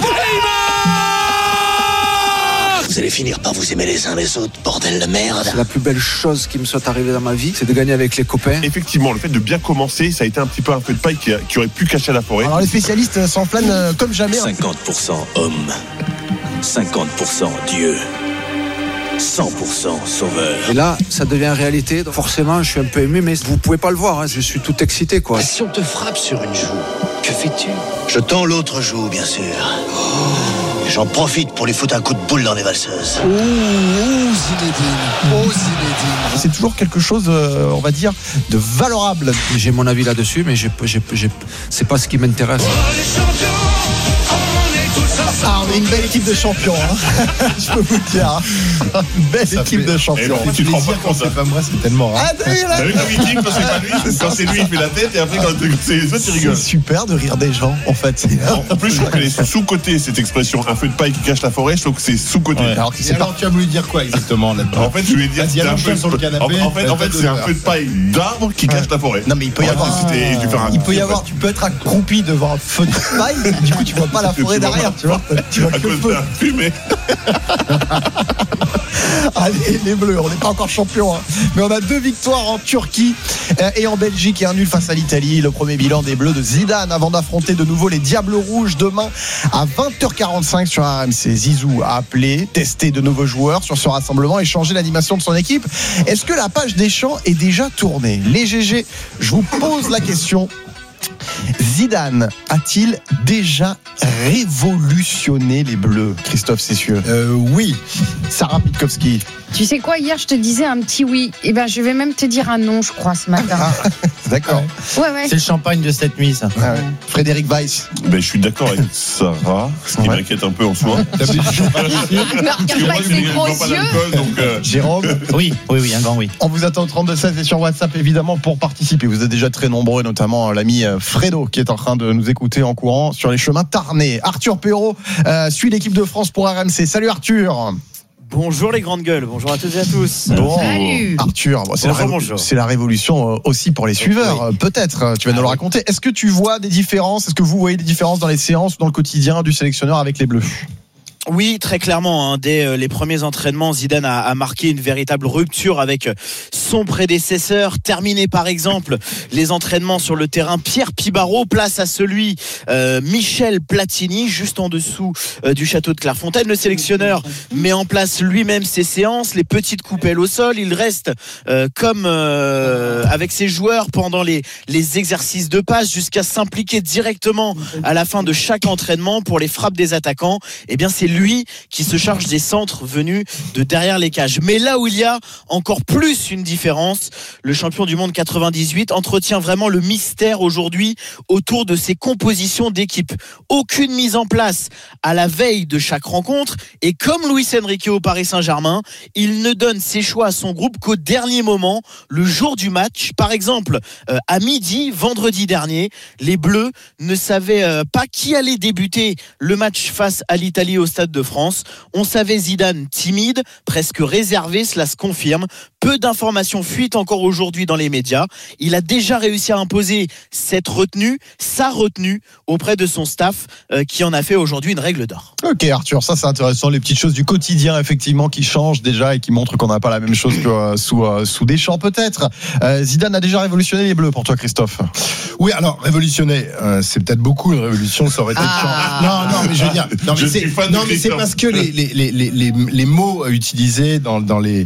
Vous allez finir par vous aimer les uns les autres, bordel de merde. C'est la plus belle chose qui me soit arrivée dans ma vie, c'est de gagner avec les copains. Effectivement, le fait de bien commencer, ça a été un petit peu un feu de paille qui, a, qui aurait pu cacher la forêt. Alors les spécialistes s'enflamment euh, comme jamais. cinquante pour cent homme, cinquante pour cent Dieu, cent pour cent sauveur. Et là, ça devient réalité. Donc forcément, je suis un peu ému, mais vous pouvez pas le voir. Hein. Je suis tout excité, quoi. Si on te frappe sur une joue, que fais-tu? Je tends l'autre joue, bien sûr. Oh. J'en profite pour lui foutre un coup de boule dans les valseuses. Oh, oh Zinedine, oh Zinedine. C'est toujours quelque chose, euh, on va dire, de valorable. J'ai mon avis là-dessus, mais j'ai, j'ai, j'ai, c'est pas ce qui m'intéresse. Ah, on est une belle équipe de champions, hein. Je peux vous le dire. Hein. Une belle ça équipe fait... de champions. Et tu te rends pas compte, c'est pas moi, c'est tellement rare. Ah, t'as vu là? T'as vu comme il kiffe quand c'est pas lui? Quand c'est lui, il fait la tête, et après quand c'est les autres, il rigole. C'est super de rire des gens, en fait. En plus, je trouve qu'elle est sous-côté, cette expression. Un feu de paille qui cache la forêt, je trouve que c'est sous-côté. Ouais. Alors, c'est alors, pas... tu as voulu dire quoi exactement là-dedans? En fait, je voulais dire c'est un feu sur le canapé. En fait, en fait c'est un feu de paille d'arbre qui cache la forêt. Non, mais il peut y avoir. Il peut y avoir. Tu peux être accroupi devant un feu de paille, du coup, tu vois pas la forêt derrière, tu vois. Tu vois que le feu. Fumée. Allez, les Bleus, on n'est pas encore champion, hein. Mais on a deux victoires en Turquie et en Belgique et un nul face à l'Italie. Le premier bilan des Bleus de Zidane avant d'affronter de nouveau les Diables Rouges demain à vingt heures quarante-cinq sur R M C. Zizou a appelé, testé de nouveaux joueurs sur ce rassemblement et changé l'animation de son équipe. Est-ce que la page des champs est déjà tournée? Les G G, je vous pose la question. Zidane a-t-il déjà révolutionné les Bleus, Christophe Cessieux? euh, Oui. Sarah Pitkowski. Tu sais quoi, hier je te disais un petit oui. Et ben je vais même te dire un non, je crois, ce matin. Ah, d'accord. Ouais, ouais. C'est le champagne de cette nuit, ça. Ah, ouais. Frédéric Weiss. Ben, je suis d'accord avec Sarah, ce qui ouais. m'inquiète un peu en soi. Mais regarde pas avec ses gros yeux. Donc, euh... Jérôme. Oui, oui, oui, un grand oui. On vous attend au trente-deux seize et sur WhatsApp évidemment pour participer. Vous êtes déjà très nombreux, notamment l'ami Fredo qui est en train de nous écouter en courant sur les chemins tarnais. Arthur Perrault euh, suit l'équipe de France pour R M C. Salut Arthur. Bonjour les grandes gueules, bonjour à toutes et à tous. Bon, Salut. Arthur, bon, c'est, bonjour, la bonjour. c'est la révolution aussi pour les suiveurs, oui. Peut-être, tu vas ah, nous le raconter. Est-ce que tu vois des différences, est-ce que vous voyez des différences dans les séances, dans le quotidien du sélectionneur avec les Bleus? Oui, très clairement. Hein, dès les premiers entraînements, Zidane a, a marqué une véritable rupture avec son prédécesseur. Terminé par exemple les entraînements sur le terrain, Pierre Pibaro place à celui euh, Michel Platini, juste en dessous euh, du château de Clairefontaine. Le sélectionneur met en place lui-même ses séances, les petites coupelles au sol. Il reste euh, comme euh, avec ses joueurs pendant les, les exercices de passe jusqu'à s'impliquer directement à la fin de chaque entraînement pour les frappes des attaquants. Eh bien, c'est lui qui se charge des centres venus de derrière les cages. Mais là où il y a encore plus une différence, le champion du monde quatre-vingt-dix-huit entretient vraiment le mystère aujourd'hui autour de ses compositions d'équipe. Aucune mise en place à la veille de chaque rencontre, et comme Luis Enrique au Paris Saint-Germain, il ne donne ses choix à son groupe qu'au dernier moment, le jour du match. Par exemple, euh, à midi, vendredi dernier, les Bleus ne savaient euh, pas qui allait débuter le match face à l'Italie au Stade de France. On savait Zidane timide, presque réservé, cela se confirme. Peu d'informations fuitent encore aujourd'hui dans les médias. Il a déjà réussi à imposer cette retenue, sa retenue, auprès de son staff, euh, qui en a fait aujourd'hui une règle d'or. Ok Arthur, ça c'est intéressant, les petites choses du quotidien effectivement qui changent déjà et qui montrent qu'on n'a pas la même chose que euh, sous, euh, sous Deschamps peut-être. Euh, Zidane a déjà révolutionné les Bleus pour toi Christophe? Oui, alors révolutionner, euh, c'est peut-être beaucoup une révolution, ça aurait été ah. Non, non, mais je veux dire, non, mais, c'est, non, mais c'est parce que les, les, les, les, les mots utilisés dans, dans les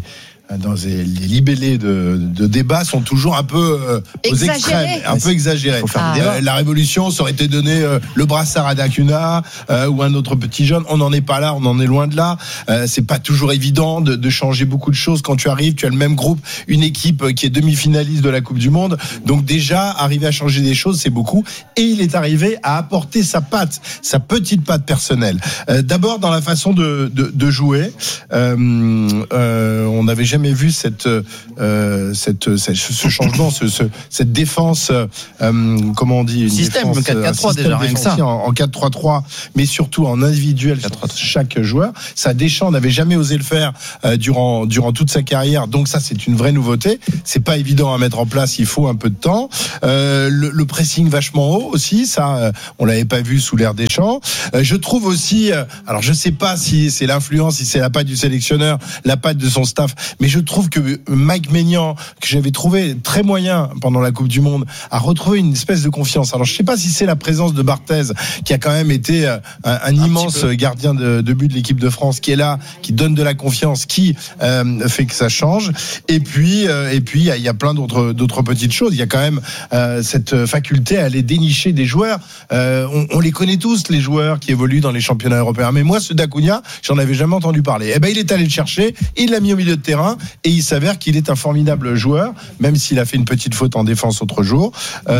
dans les, les libellés de, de débat sont toujours un peu euh, aux Exagéré. extrêmes, un peu exagérés. Ah. Euh, la révolution, ça aurait été donné euh, le brassard à Dacuna euh, ou un autre petit jeune. On n'en est pas là, on en est loin de là. Euh, c'est pas toujours évident de, de changer beaucoup de choses quand tu arrives. Tu as le même groupe, une équipe qui est demi-finaliste de la Coupe du Monde. Donc déjà, arriver à changer des choses, c'est beaucoup. Et il est arrivé à apporter sa patte, sa petite patte personnelle. Euh, d'abord dans la façon de, de, de jouer. Euh, euh, on n'avait jamais vu cette, euh, cette, cette ce changement, ce, ce, cette défense, euh, comment on dit, une système défense, quatre quatre trois déjà, rien que ça. En, en quatre trois trois, mais surtout en individuel sur chaque joueur. Ça, Deschamps n'avait jamais osé le faire euh, durant durant toute sa carrière. Donc ça, c'est une vraie nouveauté. C'est pas évident à mettre en place. Il faut un peu de temps. Euh, le, le pressing vachement haut aussi. Ça, euh, on l'avait pas vu sous l'ère Deschamps. Euh, je trouve aussi, euh, alors je sais pas si c'est l'influence, si c'est la patte du sélectionneur, la patte de son staff, mais je trouve que Mike Maignan, que j'avais trouvé très moyen pendant la Coupe du Monde, a retrouvé une espèce de confiance. Alors je sais pas si c'est la présence de Barthez, qui a quand même été un, un, un immense gardien de, de but de l'équipe de France, qui est là, qui donne de la confiance, qui euh, fait que ça change. Et puis, euh, et puis il y, y a plein d'autres d'autres petites choses. Il y a quand même euh, cette faculté à aller dénicher des joueurs. Euh, on, on les connaît tous, les joueurs qui évoluent dans les championnats européens. Mais moi, ce d'Acuna, j'en avais jamais entendu parler. Eh ben, il est allé le chercher, il l'a mis au milieu de terrain. Et il s'avère qu'il est un formidable joueur, même s'il a fait une petite faute en défense l'autre jour.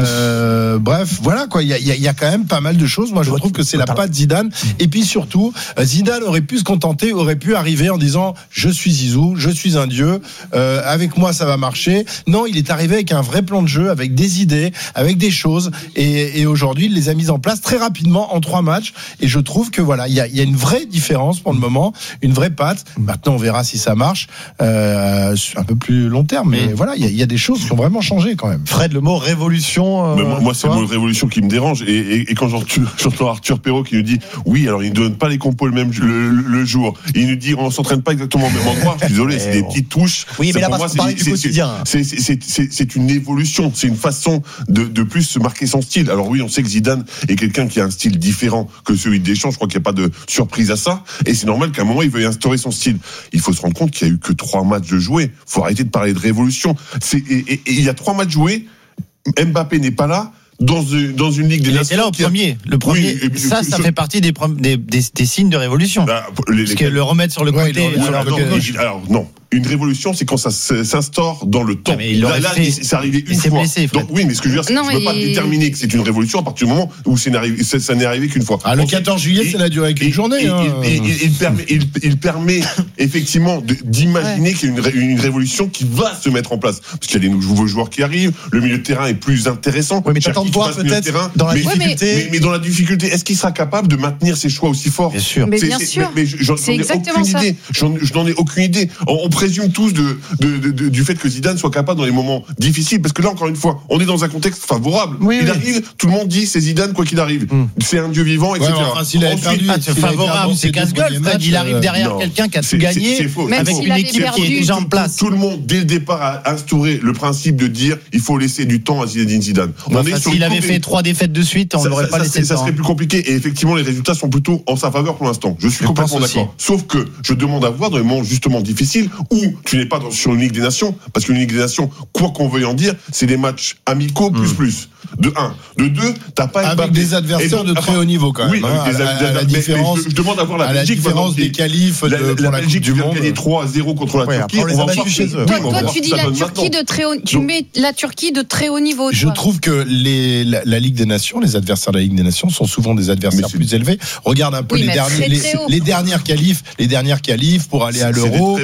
Euh, bref, voilà quoi. Il y a, y a quand même pas mal de choses. Moi, je trouve que c'est la patte Zidane. Et puis surtout, Zidane aurait pu se contenter, aurait pu arriver en disant je suis Zizou, je suis un dieu. Euh, avec moi, ça va marcher. Non, il est arrivé avec un vrai plan de jeu, avec des idées, avec des choses. Et, et aujourd'hui, il les a mises en place très rapidement en trois matchs. Et je trouve que voilà, il y a, y a une vraie différence pour le moment, une vraie patte. Maintenant, on verra si ça marche. Euh, un peu plus long terme, mais mmh. voilà, il y, y a des choses qui ont vraiment changé quand même. Fred, le mot révolution. Euh, moi, moi c'est le mot révolution qui me dérange. Et, et, et quand j'entends Arthur Perrault qui nous dit oui, alors il ne donne pas les compos le même le, le jour, il nous dit on s'entraîne pas exactement au même endroit. Je suis désolé, c'est des petites touches. Oui, mais là, pour moi, c'est, du quotidien. C'est, c'est, c'est, c'est, c'est une évolution, c'est une façon de, de plus se marquer son style. Alors oui, on sait que Zidane est quelqu'un qui a un style différent que celui de Deschamps. Je crois qu'il n'y a pas de surprise à ça. Et c'est normal qu'à un moment il veuille instaurer son style. Il faut se rendre compte qu'il y a eu que trois matchs de jouer. Faut arrêter de parler de révolution. C'est, et, et, et il y a trois matchs joués. Mbappé n'est pas là. Dans une, dans une Ligue des Nations. C'est là au premier. A... Le premier, oui, ça, ça je... fait partie des, des, des, des signes de révolution. Bah, les, Parce les... que le remettre sur le côté. Ouais, non, alors, non, non, alors, non. Une révolution, c'est quand ça s'instaure dans le temps. Mais il là, là fait... c'est arrivé une fois. Blessé, Donc, oui, mais ce que je veux dire, c'est que je ne veux pas déterminer que c'est une révolution à partir du moment où c'est arrivé, ça, ça n'est arrivé qu'une fois. Ah, le quatorze juillet, ça n'a duré qu'une journée. Il, hein. il, il, il, permet, il, il permet effectivement de, d'imaginer ouais. qu'il y a une, une révolution qui va se mettre en place. Parce qu'il y a des nouveaux joueurs qui arrivent, le milieu de terrain est plus intéressant. Oui, mais t'attends de voir peut-être terrain, dans la mais, difficulté. Mais, mais, mais dans la difficulté, est-ce qu'il sera capable de maintenir ses choix aussi forts? Bien sûr. Mais bien sûr. Mais, mais j'en, c'est j'en ai aucune ça. idée. J'en, je n'en ai aucune idée. On, on présume tous de De, de, de, du fait que Zidane soit capable dans les moments difficiles, parce que là encore une fois on est dans un contexte favorable. Oui, il oui. arrive, tout le monde dit c'est Zidane quoi qu'il arrive. Mm. C'est un dieu vivant, et cetera. Ouais, enfin, s'il avait perdu, ah, c'est favorable, c'est casse-gueule. Fred, il arrive derrière non, quelqu'un qui a tout gagné, c'est, c'est faux, même avec s'il une équipe qui est déjà en place. Tout, tout le monde dès le départ a instauré le principe de dire il faut laisser du temps à Zinedine Zidane. On est sur s'il avait fait trois défaites de suite, on n'aurait pas laissé. Ça serait plus compliqué, et effectivement les résultats sont plutôt en sa faveur pour l'instant. Je suis complètement d'accord. Sauf que je demande à voir dans les moments justement difficiles où tu n'es pas sur une Ligue des Nations, parce qu'une Ligue des Nations, quoi qu'on veuille en dire, c'est des matchs amicaux plus mmh. plus. De un. De deux, t'as pas avec Mbappé. Des adversaires donc, de très haut niveau quand même. Oui, hein, avec des adversaires. La différence. Mais, mais je, je demande à voir la à Belgique. La différence des qualifs de, la, pour la, la Belgique Coupe du Monde. Gagné trois à zéro contre la ouais, Turquie. On, on va voir chez eux. Toi, toi tu dis la Turquie de très haut. Tu donc, mets la Turquie de très haut niveau. Je trouve que les, la, la Ligue des Nations, les adversaires de la Ligue des Nations sont souvent des adversaires plus élevés. Regarde un peu oui, les derniers, les, les dernières qualifs, les dernières qualifs pour aller à l'Euro.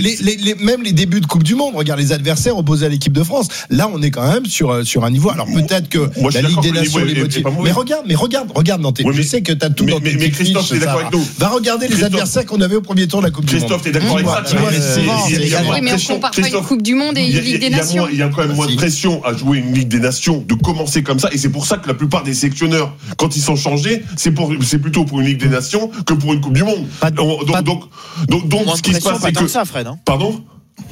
Même les débuts de Coupe du Monde. Regarde les adversaires opposés à l'équipe de France. Là, on est quand même sur sur un niveau. Alors peut-être que la Ligue des Nations les motive. Mais regarde, mais regarde, regarde dans tes. Je sais que t'as tout dans tes. Mais Christophe, t'es d'accord avec nous? Va regarder les adversaires qu'on avait au premier tour de la Coupe du Monde. Christophe, t'es d'accord avec ça? Oui, mais on compare pas une Coupe du Monde et une Ligue des Nations. Il y a quand même moins de pression à jouer une Ligue des Nations, de commencer comme ça, et c'est pour ça que la plupart des sélectionneurs, quand ils sont changés, c'est pour, c'est plutôt pour une Ligue des Nations que pour une Coupe du Monde. Donc, donc, donc, donc, ce qui se passe, c'est que. Ça, Fred. Pardon?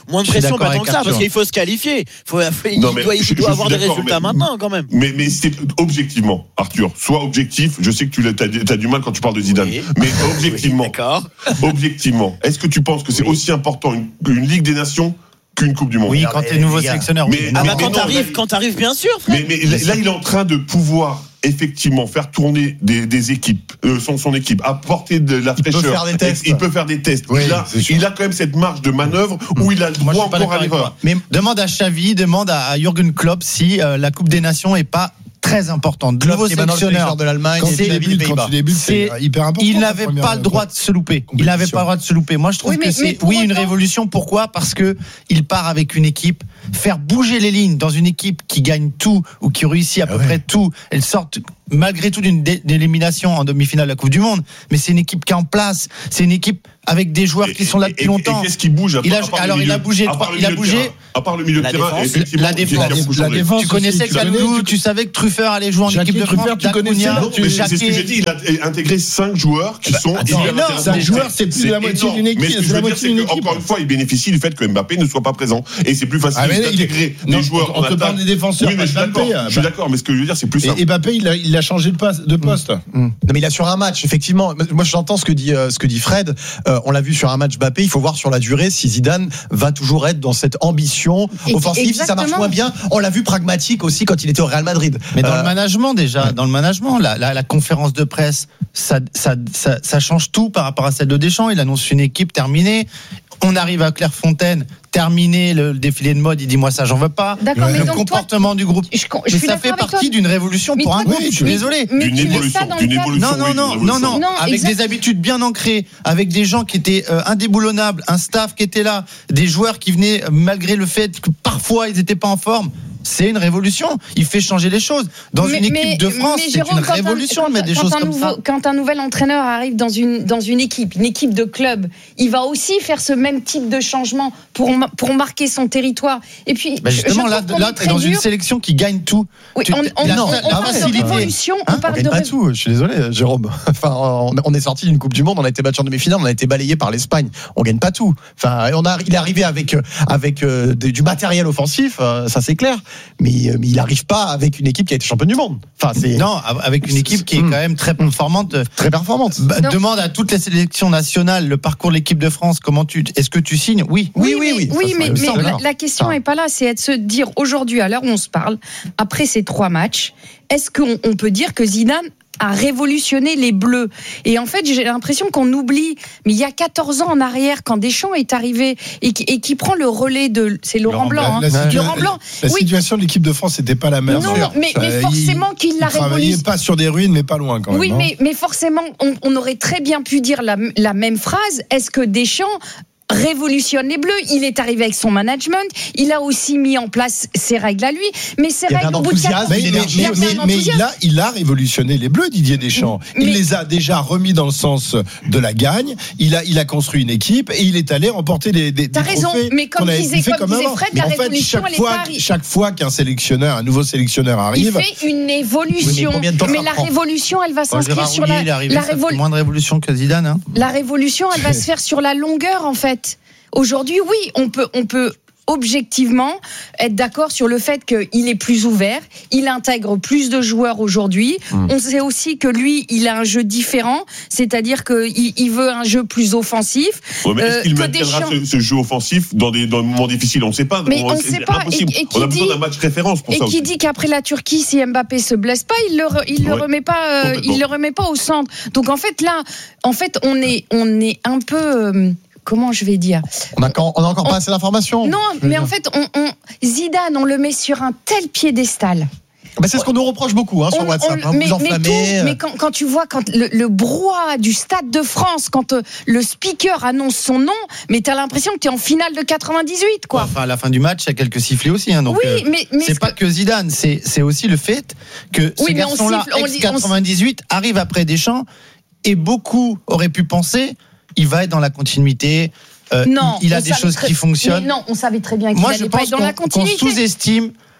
moins de pression, pas tant que ça, parce qu'il faut se qualifier. Faut, il non, doit, il je, doit je avoir des résultats mais, maintenant, quand même. Mais, mais c'est objectivement, Arthur, sois objectif. Je sais que tu as, as du mal quand tu parles de Zidane, oui. mais objectivement, oui, d'accord. objectivement, est-ce que tu penses que c'est oui. aussi important une, une Ligue des Nations qu'une Coupe du Monde? Oui, quand tu es nouveau sélectionneur. Mais, oui. ah mais, bah, mais quand non, t'arrives, là, quand t'arrives, bien sûr, frère. Mais, mais là, il est en train de pouvoir effectivement faire tourner des, des équipes, euh, son, son équipe, apporter de la fraîcheur. Il peut faire des tests. Il peut faire des tests. Oui, il, a, il a quand même cette marge de manœuvre où il a le droit Moi, encore à l'erreur. Mais demande à Xavi, demande à Jürgen Klopp si euh, la Coupe des Nations est pas très importante. Klopp, Nouveau sélectionneur de l'Allemagne, quand tu débutes, quand tu débutes, c'est hyper important. Il n'avait pas le droit de se louper. Il n'avait pas le droit de se louper. Moi, je trouve oui, mais, que c'est oui une autant... révolution. Pourquoi ? Parce que il part avec une équipe, faire bouger les lignes dans une équipe qui gagne tout ou qui réussit à peu ah ouais. près tout. Elle sort malgré tout d'une dé- élimination en demi-finale de la Coupe du Monde, mais c'est une équipe qui est en place. C'est une équipe avec des joueurs et, qui sont là depuis et, longtemps. Et qu'est-ce qui bouge à il a, à part alors il a bougé, trois, il a bougé. À part le milieu de terrain, la défense. La défense. Tu connaissais Kalou, tu savais que Truffert allait jouer en Jackie, équipe de France. Tu connaissais. C'est ce que j'ai dit. Il a intégré cinq joueurs qui sont. cinq joueurs, c'est plus de la moitié d'une équipe. Mais ce que je veux dire, c'est qu'encore une fois, il bénéficie du fait que Mbappé ne soit pas présent. Et c'est plus facile d'intégrer des joueurs. On te parle des défenseurs. Oui, mais je suis d'accord. Mais ce que je veux dire, c'est plus simple. Et Mbappé, il a changé de poste. Non, mais il a sur un match, effectivement. Moi, j'entends ce que dit ce que dit Fred. On l'a vu sur un match Mbappé. Il faut voir sur la durée si Zidane va toujours être dans cette ambition offensive. Si ça marche moins bien, on l'a vu pragmatique aussi quand il était au Real Madrid. Mais dans euh, le management déjà, dans le management, la, la, la conférence de presse, ça, ça, ça, ça change tout par rapport à celle de Deschamps. Il annonce une équipe terminée. On arrive à Clairefontaine, terminé le, le défilé de mode, il dit moi ça j'en veux pas. D'accord, le mais donc comportement toi, du groupe. Je, je mais ça fait partie d'une révolution mais pour toi, un groupe. Oui, je suis désolé. Mais d'une évolution, d'une évolution. Non, non, non, oui, non, non, non. Avec exact. des habitudes bien ancrées, avec des gens qui étaient euh, indéboulonnables, un staff qui était là, des joueurs qui venaient malgré le fait que parfois ils n'étaient pas en forme. C'est une révolution. Il fait changer les choses. Dans mais, une équipe mais, de France, c'est Jérôme, une révolution un, de mettre des quand choses un comme nouveau, ça. Quand un nouvel entraîneur arrive dans une, dans une équipe, une équipe de club, il va aussi faire ce même type de changement pour, pour marquer son territoire. Et puis, bah justement, là, là tu es dans dur. Une sélection qui gagne tout. Oui, tu, on, on, la, on, la, on la parle facilité. de révolution. Hein, on parle on gagne de pas tout. Je suis désolé, Jérôme. Enfin, on, on est sorti d'une Coupe du Monde, on a été battu en demi-finale, on a été balayé par l'Espagne. On gagne pas tout. Enfin, on a, il est arrivé avec, avec euh, du matériel offensif, euh, ça c'est clair. Mais, mais il n'arrive pas avec une équipe qui a été championne du monde. Enfin, c'est non, avec une équipe qui est quand même très performante. Très performante. Bah, demande à toutes les sélections nationales le parcours de l'équipe de France. Comment tu, est-ce que tu signes ? Oui, oui, oui, oui. Oui, oui mais, mais, mais la, la question n'est pas là. C'est de se dire aujourd'hui, à l'heure où on se parle, après ces trois matchs, est-ce qu'on on peut dire que Zidane a révolutionné les Bleus. Et en fait, j'ai l'impression qu'on oublie, mais il y a quatorze ans en arrière, quand Deschamps est arrivé et qui, et qui prend le relais de... C'est Laurent, Laurent Blanc. La, hein. la, Laurent Blanc. La oui. situation de l'équipe de France n'était pas la même. Non, non mais, mais forcément il, qu'il l'a révolutionné. Pas sur des ruines, mais pas loin quand même. Oui, mais, mais forcément, on, on aurait très bien pu dire la, la même phrase. Est-ce que Deschamps révolutionne les Bleus, il est arrivé avec son management, il a aussi mis en place ses règles à lui, mais ses règles au bout de quatre ans, mais, mais, mais, mais, mais il, a, il a révolutionné les Bleus, Didier Deschamps. Il mais, les a déjà remis dans le sens de la gagne, il a, il a construit une équipe et il est allé remporter des, des, T'as des raison, trophées mais comme disait, comme comme disait Fred, la en révolution, fait, chaque elle fois, est pas arrivée. Chaque fois qu'un sélectionneur, un nouveau sélectionneur arrive, il fait une évolution, oui, mais, mais la révolution, elle va bon, s'inscrire Gérard sur Roulier, la, il est arrivé, la révolution. Moins de révolution que Zidane. Hein. La révolution, elle va se faire sur la longueur, en fait. Aujourd'hui, oui, on peut, on peut objectivement être d'accord sur le fait qu'il est plus ouvert, il intègre plus de joueurs aujourd'hui. Mmh. On sait aussi que lui, il a un jeu différent, c'est-à-dire qu'il il veut un jeu plus offensif. Ouais, mais est-ce qu'il euh, maintiendra Deschamps... ce, ce jeu offensif dans des, dans des moments difficiles ? On ne sait pas. Mais on ne sait pas. Impossible. Et, et on a besoin d'un match référence pour et ça. Et qui dit qu'après la Turquie, si Mbappé se blesse pas, il le, il ouais. le remet pas, euh, il le remet pas au centre. Donc en fait là, en fait, on est, on est un peu. Euh, Comment je vais dire ? On n'a encore, on a encore on, pas assez d'informations. Non, mais en fait, on, on, Zidane, on le met sur un tel piédestal. Bah c'est ce qu'on nous reproche beaucoup hein, sur on, WhatsApp. On, hein, mais, vous mais, tout, mais quand, quand tu vois quand le, le brouhaha du Stade de France, quand euh, le speaker annonce son nom, mais t'as l'impression que t'es en finale de quatre-vingt-dix-huit, quoi. Enfin, à la fin du match, il y a quelques sifflets aussi. Hein, donc, oui, euh, mais, mais c'est ce pas que... que Zidane, c'est, c'est aussi le fait que oui, ce garçon-là, ex quatre-vingt-dix-huit, arrive après Deschamps, et beaucoup auraient pu penser, il va être dans la continuité. Euh, non, il a des choses très... qui fonctionnent. Mais non, on savait très bien qu'il Moi, n'allait pas être dans la continuité. Moi, je pense qu'on sous-estime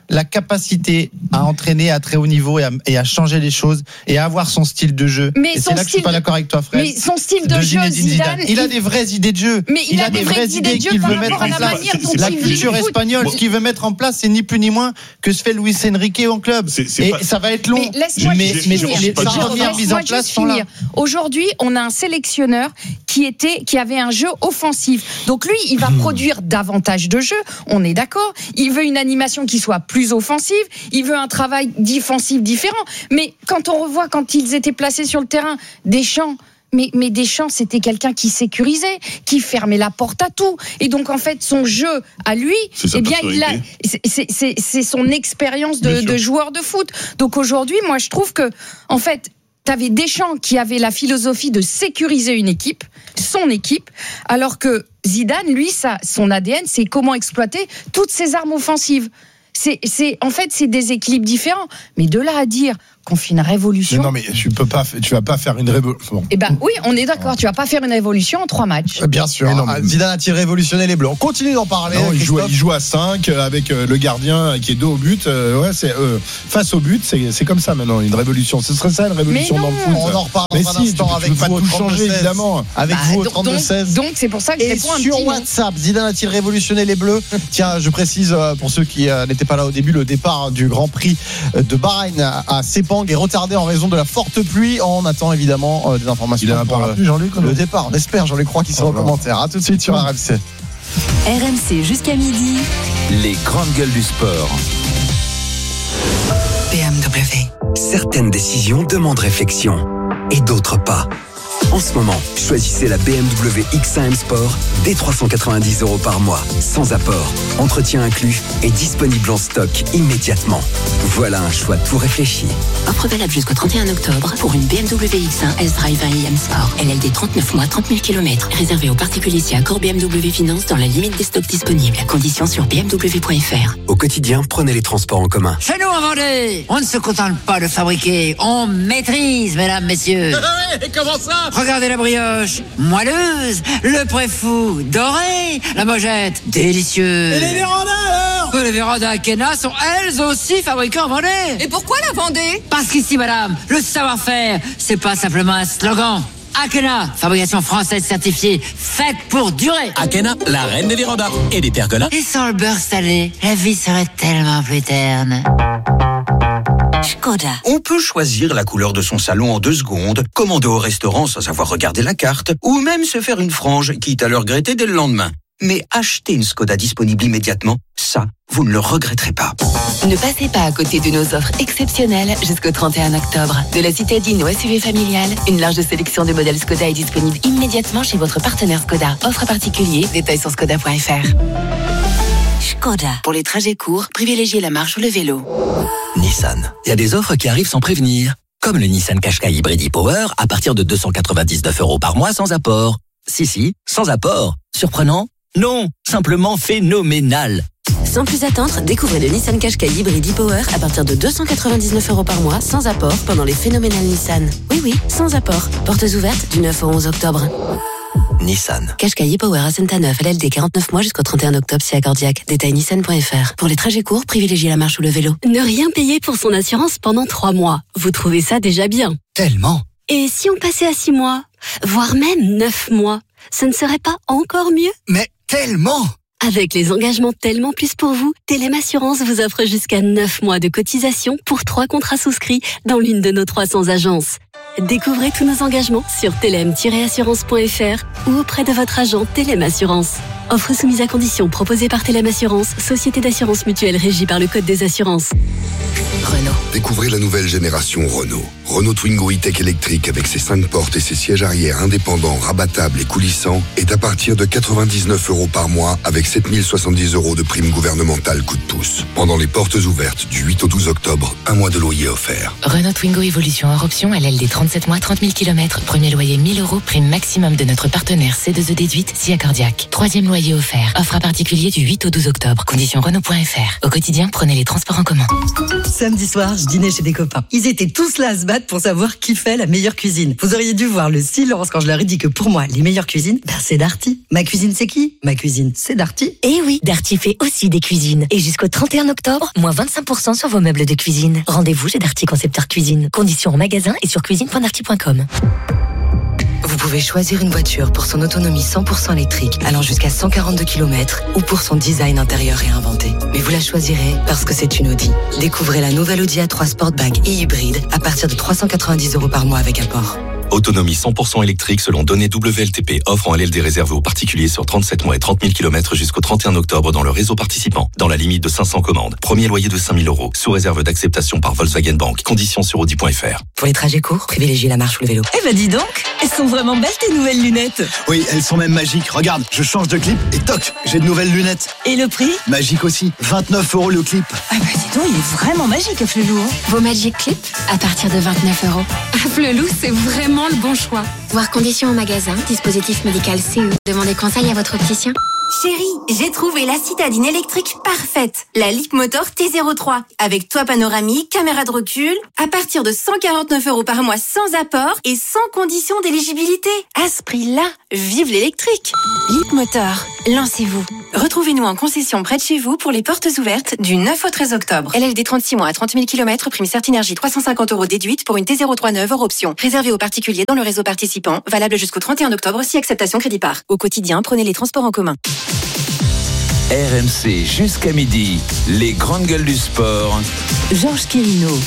la capacité à entraîner à très haut niveau et à, et à changer les choses et à avoir son style de jeu. Mais et c'est là que je suis pas d'accord avec toi, Fred. Mais son style de, de jeu, Zinedine Zidane, il, il a des vraies idées de jeu. Mais il, il a, a des des vraies, vraies idées idées qu'il veut mettre en place. La culture espagnole, ce qu'il veut mettre en place, c'est ni plus ni moins que ce fait Luis Enrique en club. C'est, c'est et pas... ça va être long. Mais laisse-moi mais, juste mais finir. les premières mises en place sont là. Aujourd'hui, on a un sélectionneur qui était, qui avait un jeu offensif. Donc lui, il va produire davantage de jeux. On est d'accord. Il veut une animation qui soit plus offensive. Il veut un travail défensif différent. Mais quand on revoit quand ils étaient placés sur le terrain, Deschamps. Mais, mais Deschamps, c'était quelqu'un qui sécurisait, qui fermait la porte à tout. Et donc, en fait, son jeu à lui, eh bien, il a, c'est, c'est, c'est son expérience de, de joueur de foot. Donc aujourd'hui, moi, je trouve que, en fait, t'avais Deschamps qui avait la philosophie de sécuriser une équipe, son équipe, alors que Zidane, lui, ça, son A D N, c'est comment exploiter toutes ses armes offensives. C'est, c'est, en fait, c'est des équilibres différents. Mais de là à dire qu'on fait une révolution. Mais non, mais tu peux pas, tu vas pas faire une révolution. Bon. Eh ben oui, on est d'accord. Tu vas pas faire une révolution en trois matchs. Bien sûr. Non, mais... Zidane a-t-il révolutionné les Bleus? On continue d'en parler. Non, il joue, il joue à cinq avec le gardien qui est dos au but. Euh, ouais, c'est euh, face au but, c'est, c'est comme ça maintenant. Une révolution. Ce serait ça une révolution dans le foot. On en reparle dans mais un si, instant tu, avec tu peux vous pas tout changer évidemment. Avec bah, vous au donc, trente-deux seize. Donc c'est pour ça que je Et réponds un sur petit WhatsApp, non. Zidane a-t-il révolutionné les Bleus? Tiens, je précise pour ceux qui euh, n'étaient pas là au début, le départ du Grand Prix de Bahreïn à Sepang est retardé en raison de la forte pluie. On attend évidemment euh, des informations. Il a pour un parapluie, Jean-Luc, le départ. On espère, Jean-Luc Croix qui sera oh, en commentaire. À tout de suite sur R M C. R M C jusqu'à midi. Les grandes gueules du sport. B M W. Certaines décisions demandent réflexion et d'autres pas. En ce moment, choisissez la B M W X un M Sport dès trois cent quatre-vingt-dix euros par mois, sans apport, entretien inclus et disponible en stock immédiatement. Voilà un choix tout réfléchi. Offre valable jusqu'au trente et un octobre pour une B M W X un S-Drive un i M Sport. L L D trente-neuf mois, trente mille kilomètres. Réservé aux particuliers si accord B M W Finance dans la limite des stocks disponibles. Conditions sur b m w point f r. Au quotidien, prenez les transports en commun. Chez nous, en Vendée, on ne se contente pas de fabriquer, on maîtrise, mesdames, messieurs. Et comment ça? Regardez la brioche, moelleuse, le préfou, doré, la mojette, délicieuse. Et les vérandas alors? Les vérandas Akena sont elles aussi fabriquées en Vendée. Et pourquoi la Vendée? Parce qu'ici, madame, le savoir-faire, c'est pas simplement un slogan. Akena, fabrication française certifiée, faite pour durer. Akena, la reine des vérandas et des pergolas. Et sans le beurre salé, la vie serait tellement plus terne. Skoda. On peut choisir la couleur de son salon en deux secondes, commander au restaurant sans avoir regardé la carte, ou même se faire une frange, quitte à le regretter dès le lendemain. Mais acheter une Skoda disponible immédiatement, ça, vous ne le regretterez pas. Ne passez pas à côté de nos offres exceptionnelles jusqu'au trente et un octobre. De la citadine au S U V familial, une large sélection de modèles Skoda est disponible immédiatement chez votre partenaire Skoda. Offre particulier, détails sur skoda point f r. Skoda. Pour les trajets courts, privilégiez la marche ou le vélo. Nissan. Il y a des offres qui arrivent sans prévenir. Comme le Nissan Qashqai Hybrid e-Power à partir de deux cent quatre-vingt-dix-neuf euros par mois sans apport. Si, si, sans apport. Surprenant? Non, simplement phénoménal. Sans plus attendre, découvrez le Nissan Qashqai Hybrid e-Power à partir de deux cent quatre-vingt-dix-neuf euros par mois sans apport pendant les phénoménales Nissan. Oui, oui, sans apport. Portes ouvertes du neuf au onze octobre. Nissan. Qashqai e-Power à Saint-Neuf, L L D quarante-neuf mois jusqu'au trente et un octobre si accordiaque. Détail nissan point f r. Pour les trajets courts, privilégiez la marche ou le vélo. Ne rien payer pour son assurance pendant trois mois. Vous trouvez ça déjà bien? Tellement. Et si on passait à six mois, voire même neuf mois, ce ne serait pas encore mieux? Mais tellement. Avec les engagements Tellement Plus pour vous, Telem Assurance vous offre jusqu'à neuf mois de cotisation pour trois contrats souscrits dans l'une de nos trois cents agences. Découvrez tous nos engagements sur telem tiret assurance point f r ou auprès de votre agent Telem Assurance. Offre soumise à condition proposée par Telem Assurance, société d'assurance mutuelle régie par le Code des assurances. Renault. Découvrez la nouvelle génération Renault. Renault Twingo e-Tech électrique avec ses cinq portes et ses sièges arrière indépendants, rabattables et coulissants est à partir de quatre-vingt-dix-neuf euros par mois avec sept mille soixante-dix euros de prime gouvernementale coup de pouce. Pendant les portes ouvertes du huit au douze octobre, un mois de loyer offert. Renault Twingo Evolution hors option, L L D trente-sept mois, trente mille kilomètres. Premier loyer mille euros, prime maximum de notre partenaire C deux E déduite, si accordiaque. Troisième loyer offert. Offre à particulier du huit au douze octobre. Conditions Renault point f r. Au quotidien, prenez les transports en commun. Samedi soir, je dînais chez des copains. Ils étaient tous là à se battre maths pour savoir qui fait la meilleure cuisine. Vous auriez dû voir le silence quand je leur ai dit que pour moi, les meilleures cuisines, ben c'est Darty. Ma cuisine, c'est qui? Ma cuisine, c'est Darty. Eh oui, Darty fait aussi des cuisines. Et jusqu'au trente et un octobre, moins vingt-cinq pour cent sur vos meubles de cuisine. Rendez-vous chez Darty Concepteur Cuisine. Conditions en magasin et sur cuisine point darty point com. Vous pouvez choisir une voiture pour son autonomie cent pour cent électrique, allant jusqu'à cent quarante-deux kilomètres, ou pour son design intérieur réinventé. Mais vous la choisirez parce que c'est une Audi. Découvrez la nouvelle Audi A trois Sportback et hybride à partir de trois cent quatre-vingt-dix euros par mois avec apport. Autonomie cent pour cent électrique selon données W L T P. Offre en L L D réservé aux particuliers sur trente-sept mois et trente mille kilomètres jusqu'au trente et un octobre dans le réseau participant, dans la limite de cinq cents commandes. Premier loyer de cinq mille euros, sous réserve d'acceptation par Volkswagen Bank. Conditions sur audi point f r. Pour les trajets courts, privilégiez la marche ou le vélo. Eh ben dis donc, elles sont vraiment belles tes nouvelles lunettes. Oui, elles sont même magiques. Regarde, je change de clip et toc, j'ai de nouvelles lunettes. Et le prix? Magique aussi, vingt-neuf euros le clip. Ah bah dis donc, il est vraiment magique Flelou. Vos Magic Clip à partir de vingt-neuf euros. À Flelou, c'est vraiment le bon choix. Voir conditions en magasin, dispositif médical C E. Demandez conseil à votre opticien. Chérie, j'ai trouvé la citadine électrique parfaite. La Leapmotor T zéro trois. Avec toit panoramique, caméra de recul. À partir de cent quarante-neuf euros par mois sans apport et sans condition d'éligibilité. À ce prix-là, vive l'électrique. Leapmotor, lancez-vous. Retrouvez-nous en concession près de chez vous pour les portes ouvertes du neuf au treize octobre. L L D trente-six mois à trente mille kilomètres, prime Certinergie trois cent cinquante euros déduite pour une T zéro trois neuve hors option. Réservé aux particuliers dans le réseau participant. Valable jusqu'au trente et un octobre si acceptation crédit par. Au quotidien, prenez les transports en commun. R M C jusqu'à midi, les grandes gueules du sport. Georges Quirino.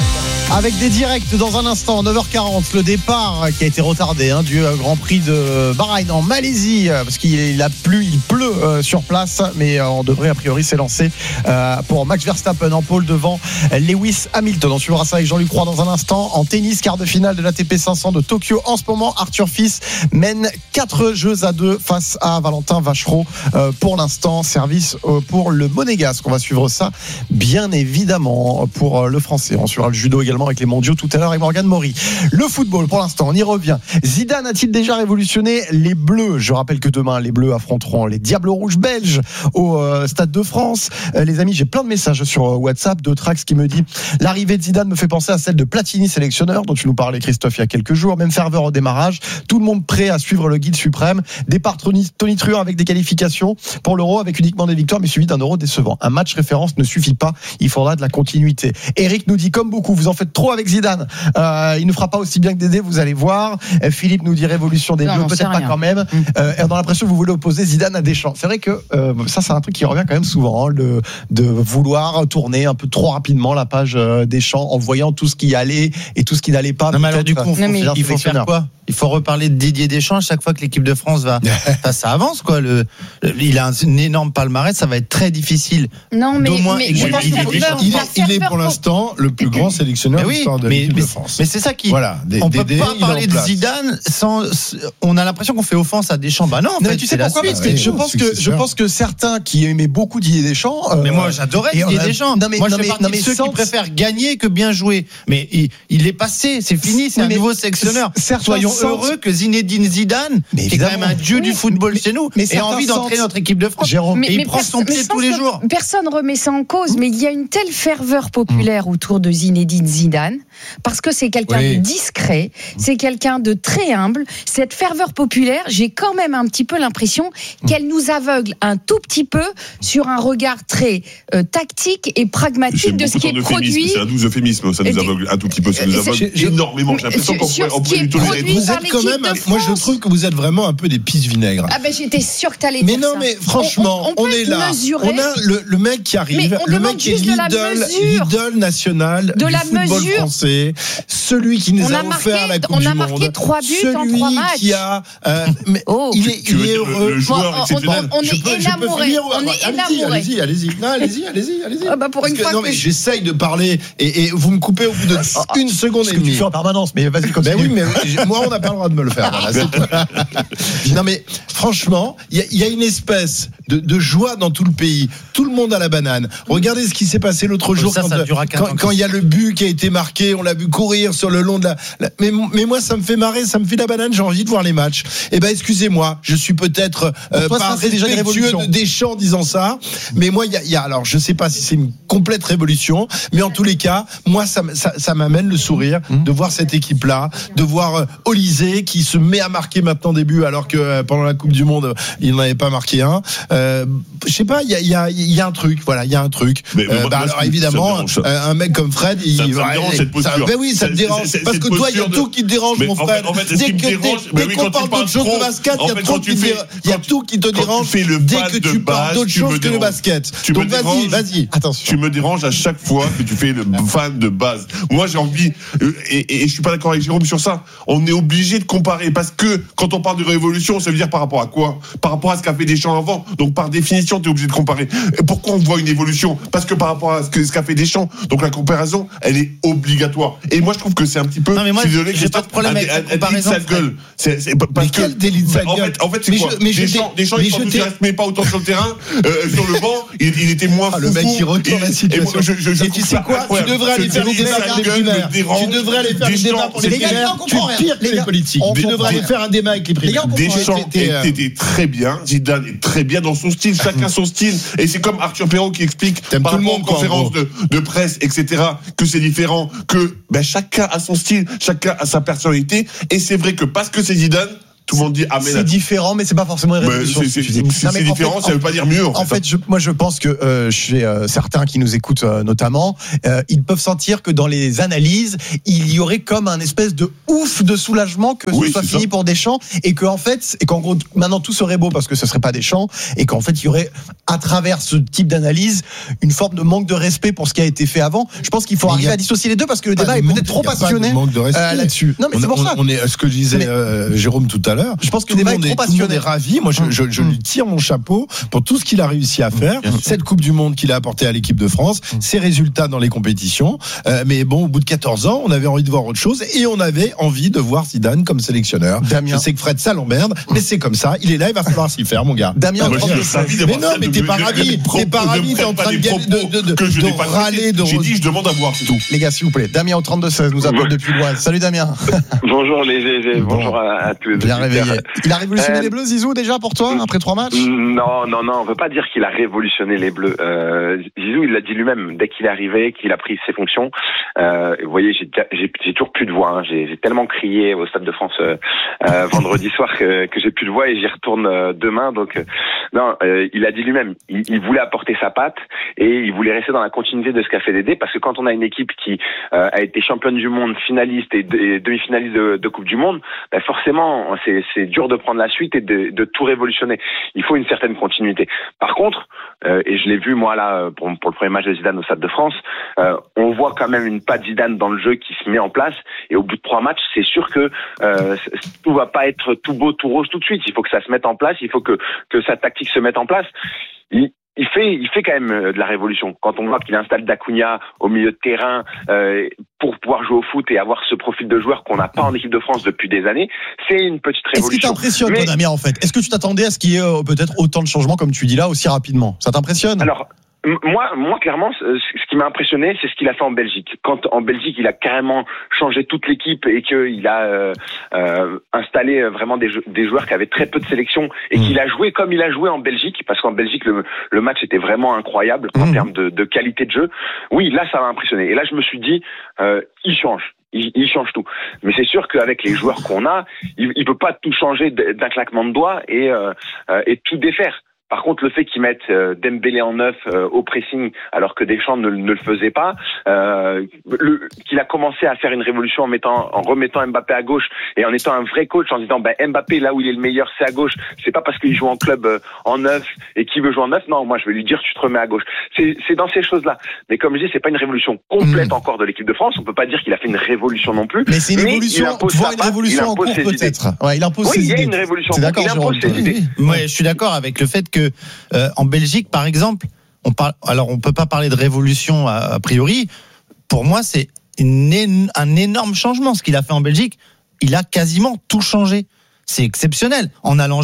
Avec des directs dans un instant, neuf heures quarante, le départ qui a été retardé hein, du Grand Prix de Bahreïn en Malaisie, parce qu'il a plu, il pleut euh, sur place, mais euh, on devrait a priori s'élancer euh, pour Max Verstappen en pôle devant Lewis Hamilton. On suivra ça avec Jean-Luc Roy dans un instant. En tennis, quart de finale de l'A T P cinq cents de Tokyo. En ce moment, Arthur Fils mène quatre jeux à deux face à Valentin Vachereau. Euh, pour l'instant, service euh, pour le Monégasque. On va suivre ça, bien évidemment, pour euh, le Français. On suivra le judo également avec les mondiaux tout à l'heure avec Morgane Maury. Le football, pour l'instant, on y revient. Zidane a-t-il déjà révolutionné les Bleus? Je rappelle que demain, les Bleus affronteront les Diables Rouges belges au euh, Stade de France. Euh, les amis, j'ai plein de messages sur euh, WhatsApp de Trax qui me dit l'arrivée de Zidane me fait penser à celle de Platini, sélectionneur, dont tu nous parlais, Christophe, il y a quelques jours. Même ferveur au démarrage. Tout le monde prêt à suivre le guide suprême. Départ Tony, Tony Truant avec des qualifications pour l'Euro, avec uniquement des victoires, mais suivi d'un Euro décevant. Un match référence ne suffit pas. Il faudra de la continuité. Eric nous dit, comme beaucoup, vous en faites trop avec Zidane. Euh, il ne fera pas aussi bien que Dédé, vous allez voir. Philippe nous dit révolution des Bleus, peut-être pas quand même. Mmh. Euh, on a l'impression que vous voulez opposer Zidane à Deschamps. C'est vrai que euh, ça, c'est un truc qui revient quand même souvent, hein, le, de vouloir tourner un peu trop rapidement la page euh, Deschamps en voyant tout ce qui allait et tout ce qui n'allait pas. Non, mais alors, du coup, non, mais il faut faire quoi? Il faut reparler de Didier Deschamps à chaque fois que l'équipe de France va. ça, ça avance, quoi. Le, le, il a un, un énorme palmarès, ça va être très difficile. Non, mais, moins mais il, il, il, il est pour l'instant le plus grand sélectionneur de l'histoire de l'équipe de France. Mais c'est ça qui. Voilà, des, on des, peut des, pas parler de Zidane sans. On a l'impression qu'on fait offense à Deschamps. Bah non, en non, fait, tu sais pourquoi? Parce que ouais, je pense que je pense que certains qui aimaient beaucoup Didier Deschamps. Euh, mais moi, j'adorais Didier a... Deschamps. Non, mais, moi, je fais partie de ceux qui préfèrent gagner que bien jouer. Mais il, il est passé, c'est fini, c'est un nouveau sélectionneur. Soyons heureux que Zinedine Zidane, qui est quand même un dieu du football chez nous, ait envie d'entraîner notre équipe de France. Et il prend son pied tous les jours. Personne remet ça en cause, mais il y a une telle ferveur populaire autour de Zinedine Zidane, parce que c'est quelqu'un de discret, c'est quelqu'un de très humble. Cette ferveur populaire, j'ai quand même un petit peu l'impression qu'elle nous aveugle un tout petit peu sur un regard très euh, tactique et pragmatique de ce qui est produit. C'est un doux euphémisme, ça nous aveugle un tout petit peu, ça nous aveugle énormément. J'ai l'impression qu'on pourrait, on pourrait lui tolérer. Vous êtes quand même, moi je trouve que vous êtes vraiment un peu des pisse vinaigres. Ah ben j'étais sûr que t'allais dire ça. Mais non, mais franchement, on, on, on, on est là. Mesurer. On a le, le mec qui arrive, le mec qui est l'idole, l'idole nationale de du la football mesure. français, celui qui nous on a, a offert marqué, la Coupe on du a Monde, marqué trois buts celui en trois matchs. Qui a, euh, mais oh. il est, il est heureux. Le joueur bon, exceptionnel. On, on, on est peux, énamouré. On est énamouré. Allez-y, allez-y, non, allez-y, allez-y, allez-y. Ah bah pour une fois. Non mais j'essaye de parler et vous me coupez au bout de une seconde et demie. Ce que tu fais en permanence, mais vas-y continue. Ben oui, mais moi on n'a pas le droit de me le faire. Non mais franchement, il y, y a une espèce de, de joie dans tout le pays. Tout le monde a la banane. Regardez ce qui s'est passé l'autre jour ça, quand, ça quand, quand il y a le but qui a été marqué on l'a vu courir sur le long de la. la mais, mais moi, ça me fait marrer, ça me fait la banane. J'ai envie de voir les matchs. Eh ben, excusez-moi, je suis peut-être euh, toi, pas ça, déjà respectueux de Deschamps en disant ça, mais moi, il y a, y a. Alors, je sais pas si c'est une complète révolution, mais en tous les cas, moi, ça, ça, ça m'amène le sourire mmh. de voir cette équipe-là, de voir euh, Olysée qui se met à marquer maintenant des buts, alors que euh, pendant la Coupe du Monde, il n'en avait pas marqué un. Euh, je sais pas, il y a, y a, y a un truc, voilà, il y a un truc. Mais, mais euh, bah, alors évidemment, un mec comme Fred, il. Ça, ça me dérange cette posture. Ça, ben oui, ça te dérange. C'est, c'est, parce que toi, il y a tout qui te dérange, mon Fred. En fait, dès que dès qu'on parle d'autre chose que basket, il y a trop qui il y a tout qui te dérange dès que tu parles d'autre chose que le basket. Donc vas-y, vas-y. Attention. Tu me déranges à chaque fois que tu fais le fan de base. Moi, j'ai envie, et, et je suis pas d'accord avec Jérôme sur ça. On est obligé de comparer parce que quand on parle de révolution, ça veut dire par rapport à quoi? Par rapport à ce qu'a fait Deschamps avant. Donc par définition, tu es obligé de comparer. Et pourquoi on voit une évolution? Parce que par rapport à ce, que, ce qu'a fait Deschamps. Donc la comparaison, elle est obligatoire. Et moi, je trouve que c'est un petit peu. Non mais moi, je suis désolé, j'ai pas de problème avec la comparaison. Gueule. C'est, c'est parce mais que quel délit de sale en gueule. fait, en fait, c'est mais quoi? Je, mais Deschamps, Deschamps, il ne mais pas autant sur le terrain, euh, sur le banc, il, il était moins ah, fou. Le mec qui retourne la situation. Et, je, je, je et tu sais quoi? Tu devrais aller faire des débats avec les primaires. Tu devrais aller faire des débats pour les primaires. Tu es pire que les politiques. Tu devrais aller faire un débat avec les primaires. Deschamps était très bien. Zidane est très bien dans son style. Chacun son style. Et c'est comme Arthur Perrault qui explique par rapport aux conférences de presse, et cetera, que c'est différent, que chacun a son style, chacun a sa personnalité. Et c'est vrai que parce que c'est Zidane, tout le monde dit ah mais c'est là, différent, mais c'est pas forcément une révolution. C'est, c'est, c'est, c'est, c'est différent, fait, ça veut pas dire mieux. En, en fait, fait je, moi je pense que euh, chez euh, certains qui nous écoutent euh, notamment, euh, ils peuvent sentir que dans les analyses, il y aurait comme un espèce de ouf de soulagement que oui, ce soit fini ça. pour Deschamps et que en fait, et qu'en gros maintenant tout serait beau parce que ce serait pas Deschamps et qu'en fait il y aurait à travers ce type d'analyse une forme de manque de respect pour ce qui a été fait avant. Je pense qu'il faut mais arriver a, à dissocier les deux parce que le débat est peut-être trop passionné euh, là-dessus. Non mais on, c'est pour on, ça. On est ce que disait mais, euh, Jérôme tout à l'heure. Je pense que tout le débat est, est trop tout le monde est passionné. ravi. Moi, je, je, je lui tire mon chapeau pour tout ce qu'il a réussi à faire. Cette Coupe du Monde qu'il a apportée à l'équipe de France, ses résultats dans les compétitions. Euh, mais bon, au bout de quatorze ans, on avait envie de voir autre chose et on avait envie de voir Zidane comme sélectionneur. Damien. Je sais que Fred, ça l'emmerde, mais c'est comme ça. Il est là, il va falloir s'y faire, mon gars. Damien, moi, je mais non, mais t'es pas ravi. T'es pas ravi, t'es en train de, de, de, de, de râler, de. J'ai dit, je demande à voir, c'est tout. Les gars, s'il vous plaît. Damien au trente-deux seize nous appelle depuis l'Oise. Salut Damien. Bonjour les G G, bonjour bon. à, à tous les deux. Bien réveillé. Il a révolutionné euh, les Bleus, Zizou, déjà pour toi, après trois matchs? Non, non, non, on veut pas dire qu'il a révolutionné les Bleus. Euh, Zizou, il l'a dit lui-même, dès qu'il est arrivé, qu'il a pris ses fonctions. Euh, vous voyez, j'ai, j'ai, j'ai toujours plus de voix. Hein. J'ai, j'ai tellement crié au Stade de France euh, euh, vendredi soir que, que j'ai plus de voix et j'y retourne euh, demain. Donc, euh, non, euh, il a dit lui-même, il, il voulait apporter sa patte et il voulait rester dans la continuité de ce qu'a fait Dédé, parce que quand on a une équipe qui euh, a été championne du monde, finaliste et, de, et demi-finaliste de, de Coupe du Monde, ben forcément, c'est, c'est dur de prendre la suite et de, de tout révolutionner. Il faut une certaine continuité. Par contre, euh, et je l'ai vu moi là pour, pour le premier match de Zidane au Stade de France, euh, on voit quand même une patte Zidane dans le jeu qui se met en place. Et au bout de trois matchs, c'est sûr que euh, tout va pas être tout beau, tout rose tout de suite. Il faut que ça se mette en place. Il faut que que sa tactique se mette en place. Il, Il fait, il fait quand même de la révolution. Quand on voit qu'il installe Dacunia au milieu de terrain euh, pour pouvoir jouer au foot et avoir ce profil de joueur qu'on n'a pas en équipe de France depuis des années, c'est une petite révolution. Est-ce qui t'impressionne, Mais... Damien, en fait? Est-ce que tu t'attendais à ce qu'il y ait euh, peut-être autant de changements, comme tu dis là, aussi rapidement? Ça t'impressionne? Alors, Moi, moi, clairement, ce qui m'a impressionné, c'est ce qu'il a fait en Belgique. Quand en Belgique, il a carrément changé toute l'équipe et qu'il a euh, euh, installé vraiment des, des joueurs qui avaient très peu de sélection et qu'il a joué comme il a joué en Belgique, parce qu'en Belgique, le, le match était vraiment incroyable en mmh. termes de, de qualité de jeu. Oui, là, ça m'a impressionné. Et là, je me suis dit, euh, il change. Il, il change tout. Mais c'est sûr qu'avec les joueurs qu'on a, il, il peut pas tout changer d'un claquement de doigts et, euh, et tout défaire. Par contre, le fait qu'ils mettent euh, Dembélé en neuf euh, au pressing, alors que Deschamps ne, ne le faisait pas, euh, le, qu'il a commencé à faire une révolution en mettant, en remettant Mbappé à gauche et en étant un vrai coach, en disant, ben Mbappé là où il est le meilleur, c'est à gauche. C'est pas parce qu'il joue en club euh, en neuf et qu'il veut jouer en neuf. Non, moi je vais lui dire, tu te remets à gauche. C'est, c'est dans ces choses-là. Mais comme je dis, c'est pas une révolution complète mmh. encore de l'équipe de France. On peut pas dire qu'il a fait une révolution non plus. Mais c'est une révolution. Tu vois une révolution en cours peut-être. Ouais, il impose oui, ses il y a idées. une révolution. C'est d'accord, il impose ses idées. Moi, je suis d'accord avec le fait que euh, en Belgique, par exemple, on parle. Alors, on peut pas parler de révolution a, a priori. Pour moi, c'est une, un énorme changement ce qu'il a fait en Belgique. Il a quasiment tout changé. C'est exceptionnel. En allant jouer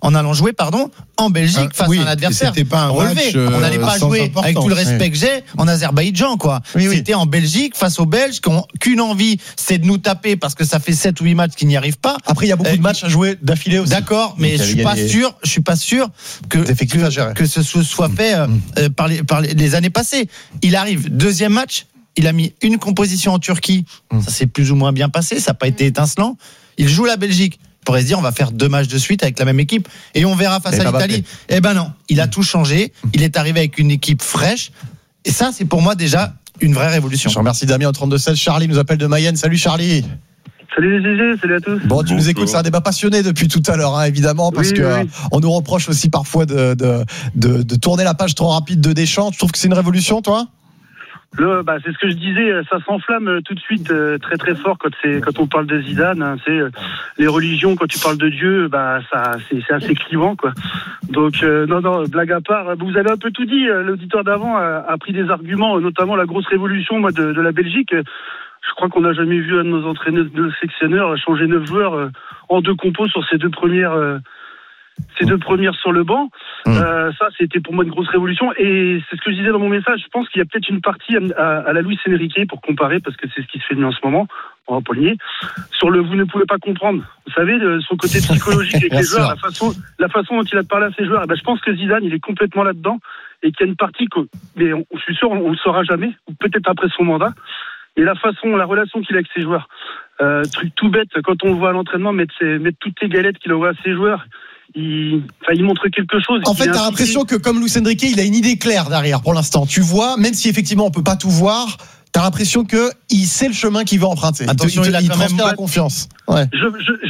en allant jouer, pardon, en Belgique Ah, face oui, à un adversaire c'était pas un relevé. match, euh, On n'allait pas sans jouer, importance. avec tout le respect Oui. que j'ai, en Azerbaïdjan, quoi. Oui, oui. C'était en Belgique face aux Belges qui ont qu'une envie, c'est de nous taper parce que ça fait sept ou huit matchs qu'ils n'y arrivent pas. Après, il y a beaucoup Euh, de matchs à jouer d'affilée aussi. D'accord, mais Donc, je il y suis a pas des- sûr, je suis pas sûr que effectifs à gérer. que, que ce soit soit fait euh, euh, par, les, par les, les années passées. Il arrive deuxième match, il a mis une composition en Turquie, ça s'est plus ou moins bien passé, ça n'a pas été étincelant. Il joue la Belgique. On pourrait se dire on va faire deux matchs de suite avec la même équipe et on verra face Et à pas l'Italie. Eh ben non, il a tout changé. Il est arrivé avec une équipe fraîche et ça c'est pour moi déjà une vraie révolution. Je remercie Damien au trente-deux seize. Charlie nous appelle de Mayenne. Salut Charlie. Salut les G G, salut à tous. Bon, tu nous écoutes, c'est un débat passionné depuis tout à l'heure, hein, évidemment, parce Oui, que oui, euh, oui. on nous reproche aussi parfois de, de, de, de tourner la page trop rapide de Deschamps. Tu trouves que c'est une révolution, toi? Le, bah, c'est ce que je disais, ça s'enflamme euh, tout de suite euh, très très fort quand c'est quand on parle de Zidane. Hein, c'est euh, les religions, quand tu parles de Dieu, bah ça c'est, c'est assez clivant quoi. Donc euh, non non, blague à part, vous avez un peu tout dit. euh, L'auditeur d'avant a, a pris des arguments, euh, notamment la grosse révolution moi de, de la Belgique. Euh, Je crois qu'on n'a jamais vu un de nos entraîneurs, de nos sélectionneurs changer neuf joueurs euh, en deux compos sur ces deux premières. Euh, ces deux premières sur le banc, euh, ça c'était pour moi une grosse révolution et c'est ce que je disais dans mon message. Je pense qu'il y a peut-être une partie à, à, à la Luis Enrique pour comparer parce que c'est ce qui se fait mieux en ce moment. On va pas le nier. Sur le vous ne pouvez pas comprendre. Vous savez de son côté psychologique avec les joueurs, la façon, la façon dont il a parlé à ses joueurs. Eh ben, je pense que Zidane il est complètement là-dedans et qu'il y a une partie que, mais on, je suis sûr on, on le saura jamais ou peut-être après son mandat. Et la façon, la relation qu'il a avec ses joueurs. Euh, truc tout bête quand on le voit à l'entraînement mettre, ses, mettre toutes les galettes qu'il envoie à ses joueurs. Il, enfin, il montre quelque chose. En fait, t'as l'impression que comme Luis Enrique, il a une idée claire derrière pour l'instant. Tu vois, même si effectivement on peut pas tout voir, t'as l'impression que il sait le chemin qu'il veut emprunter. Attention, il, il a il quand transfère même- la confiance. Ouais. Je, je,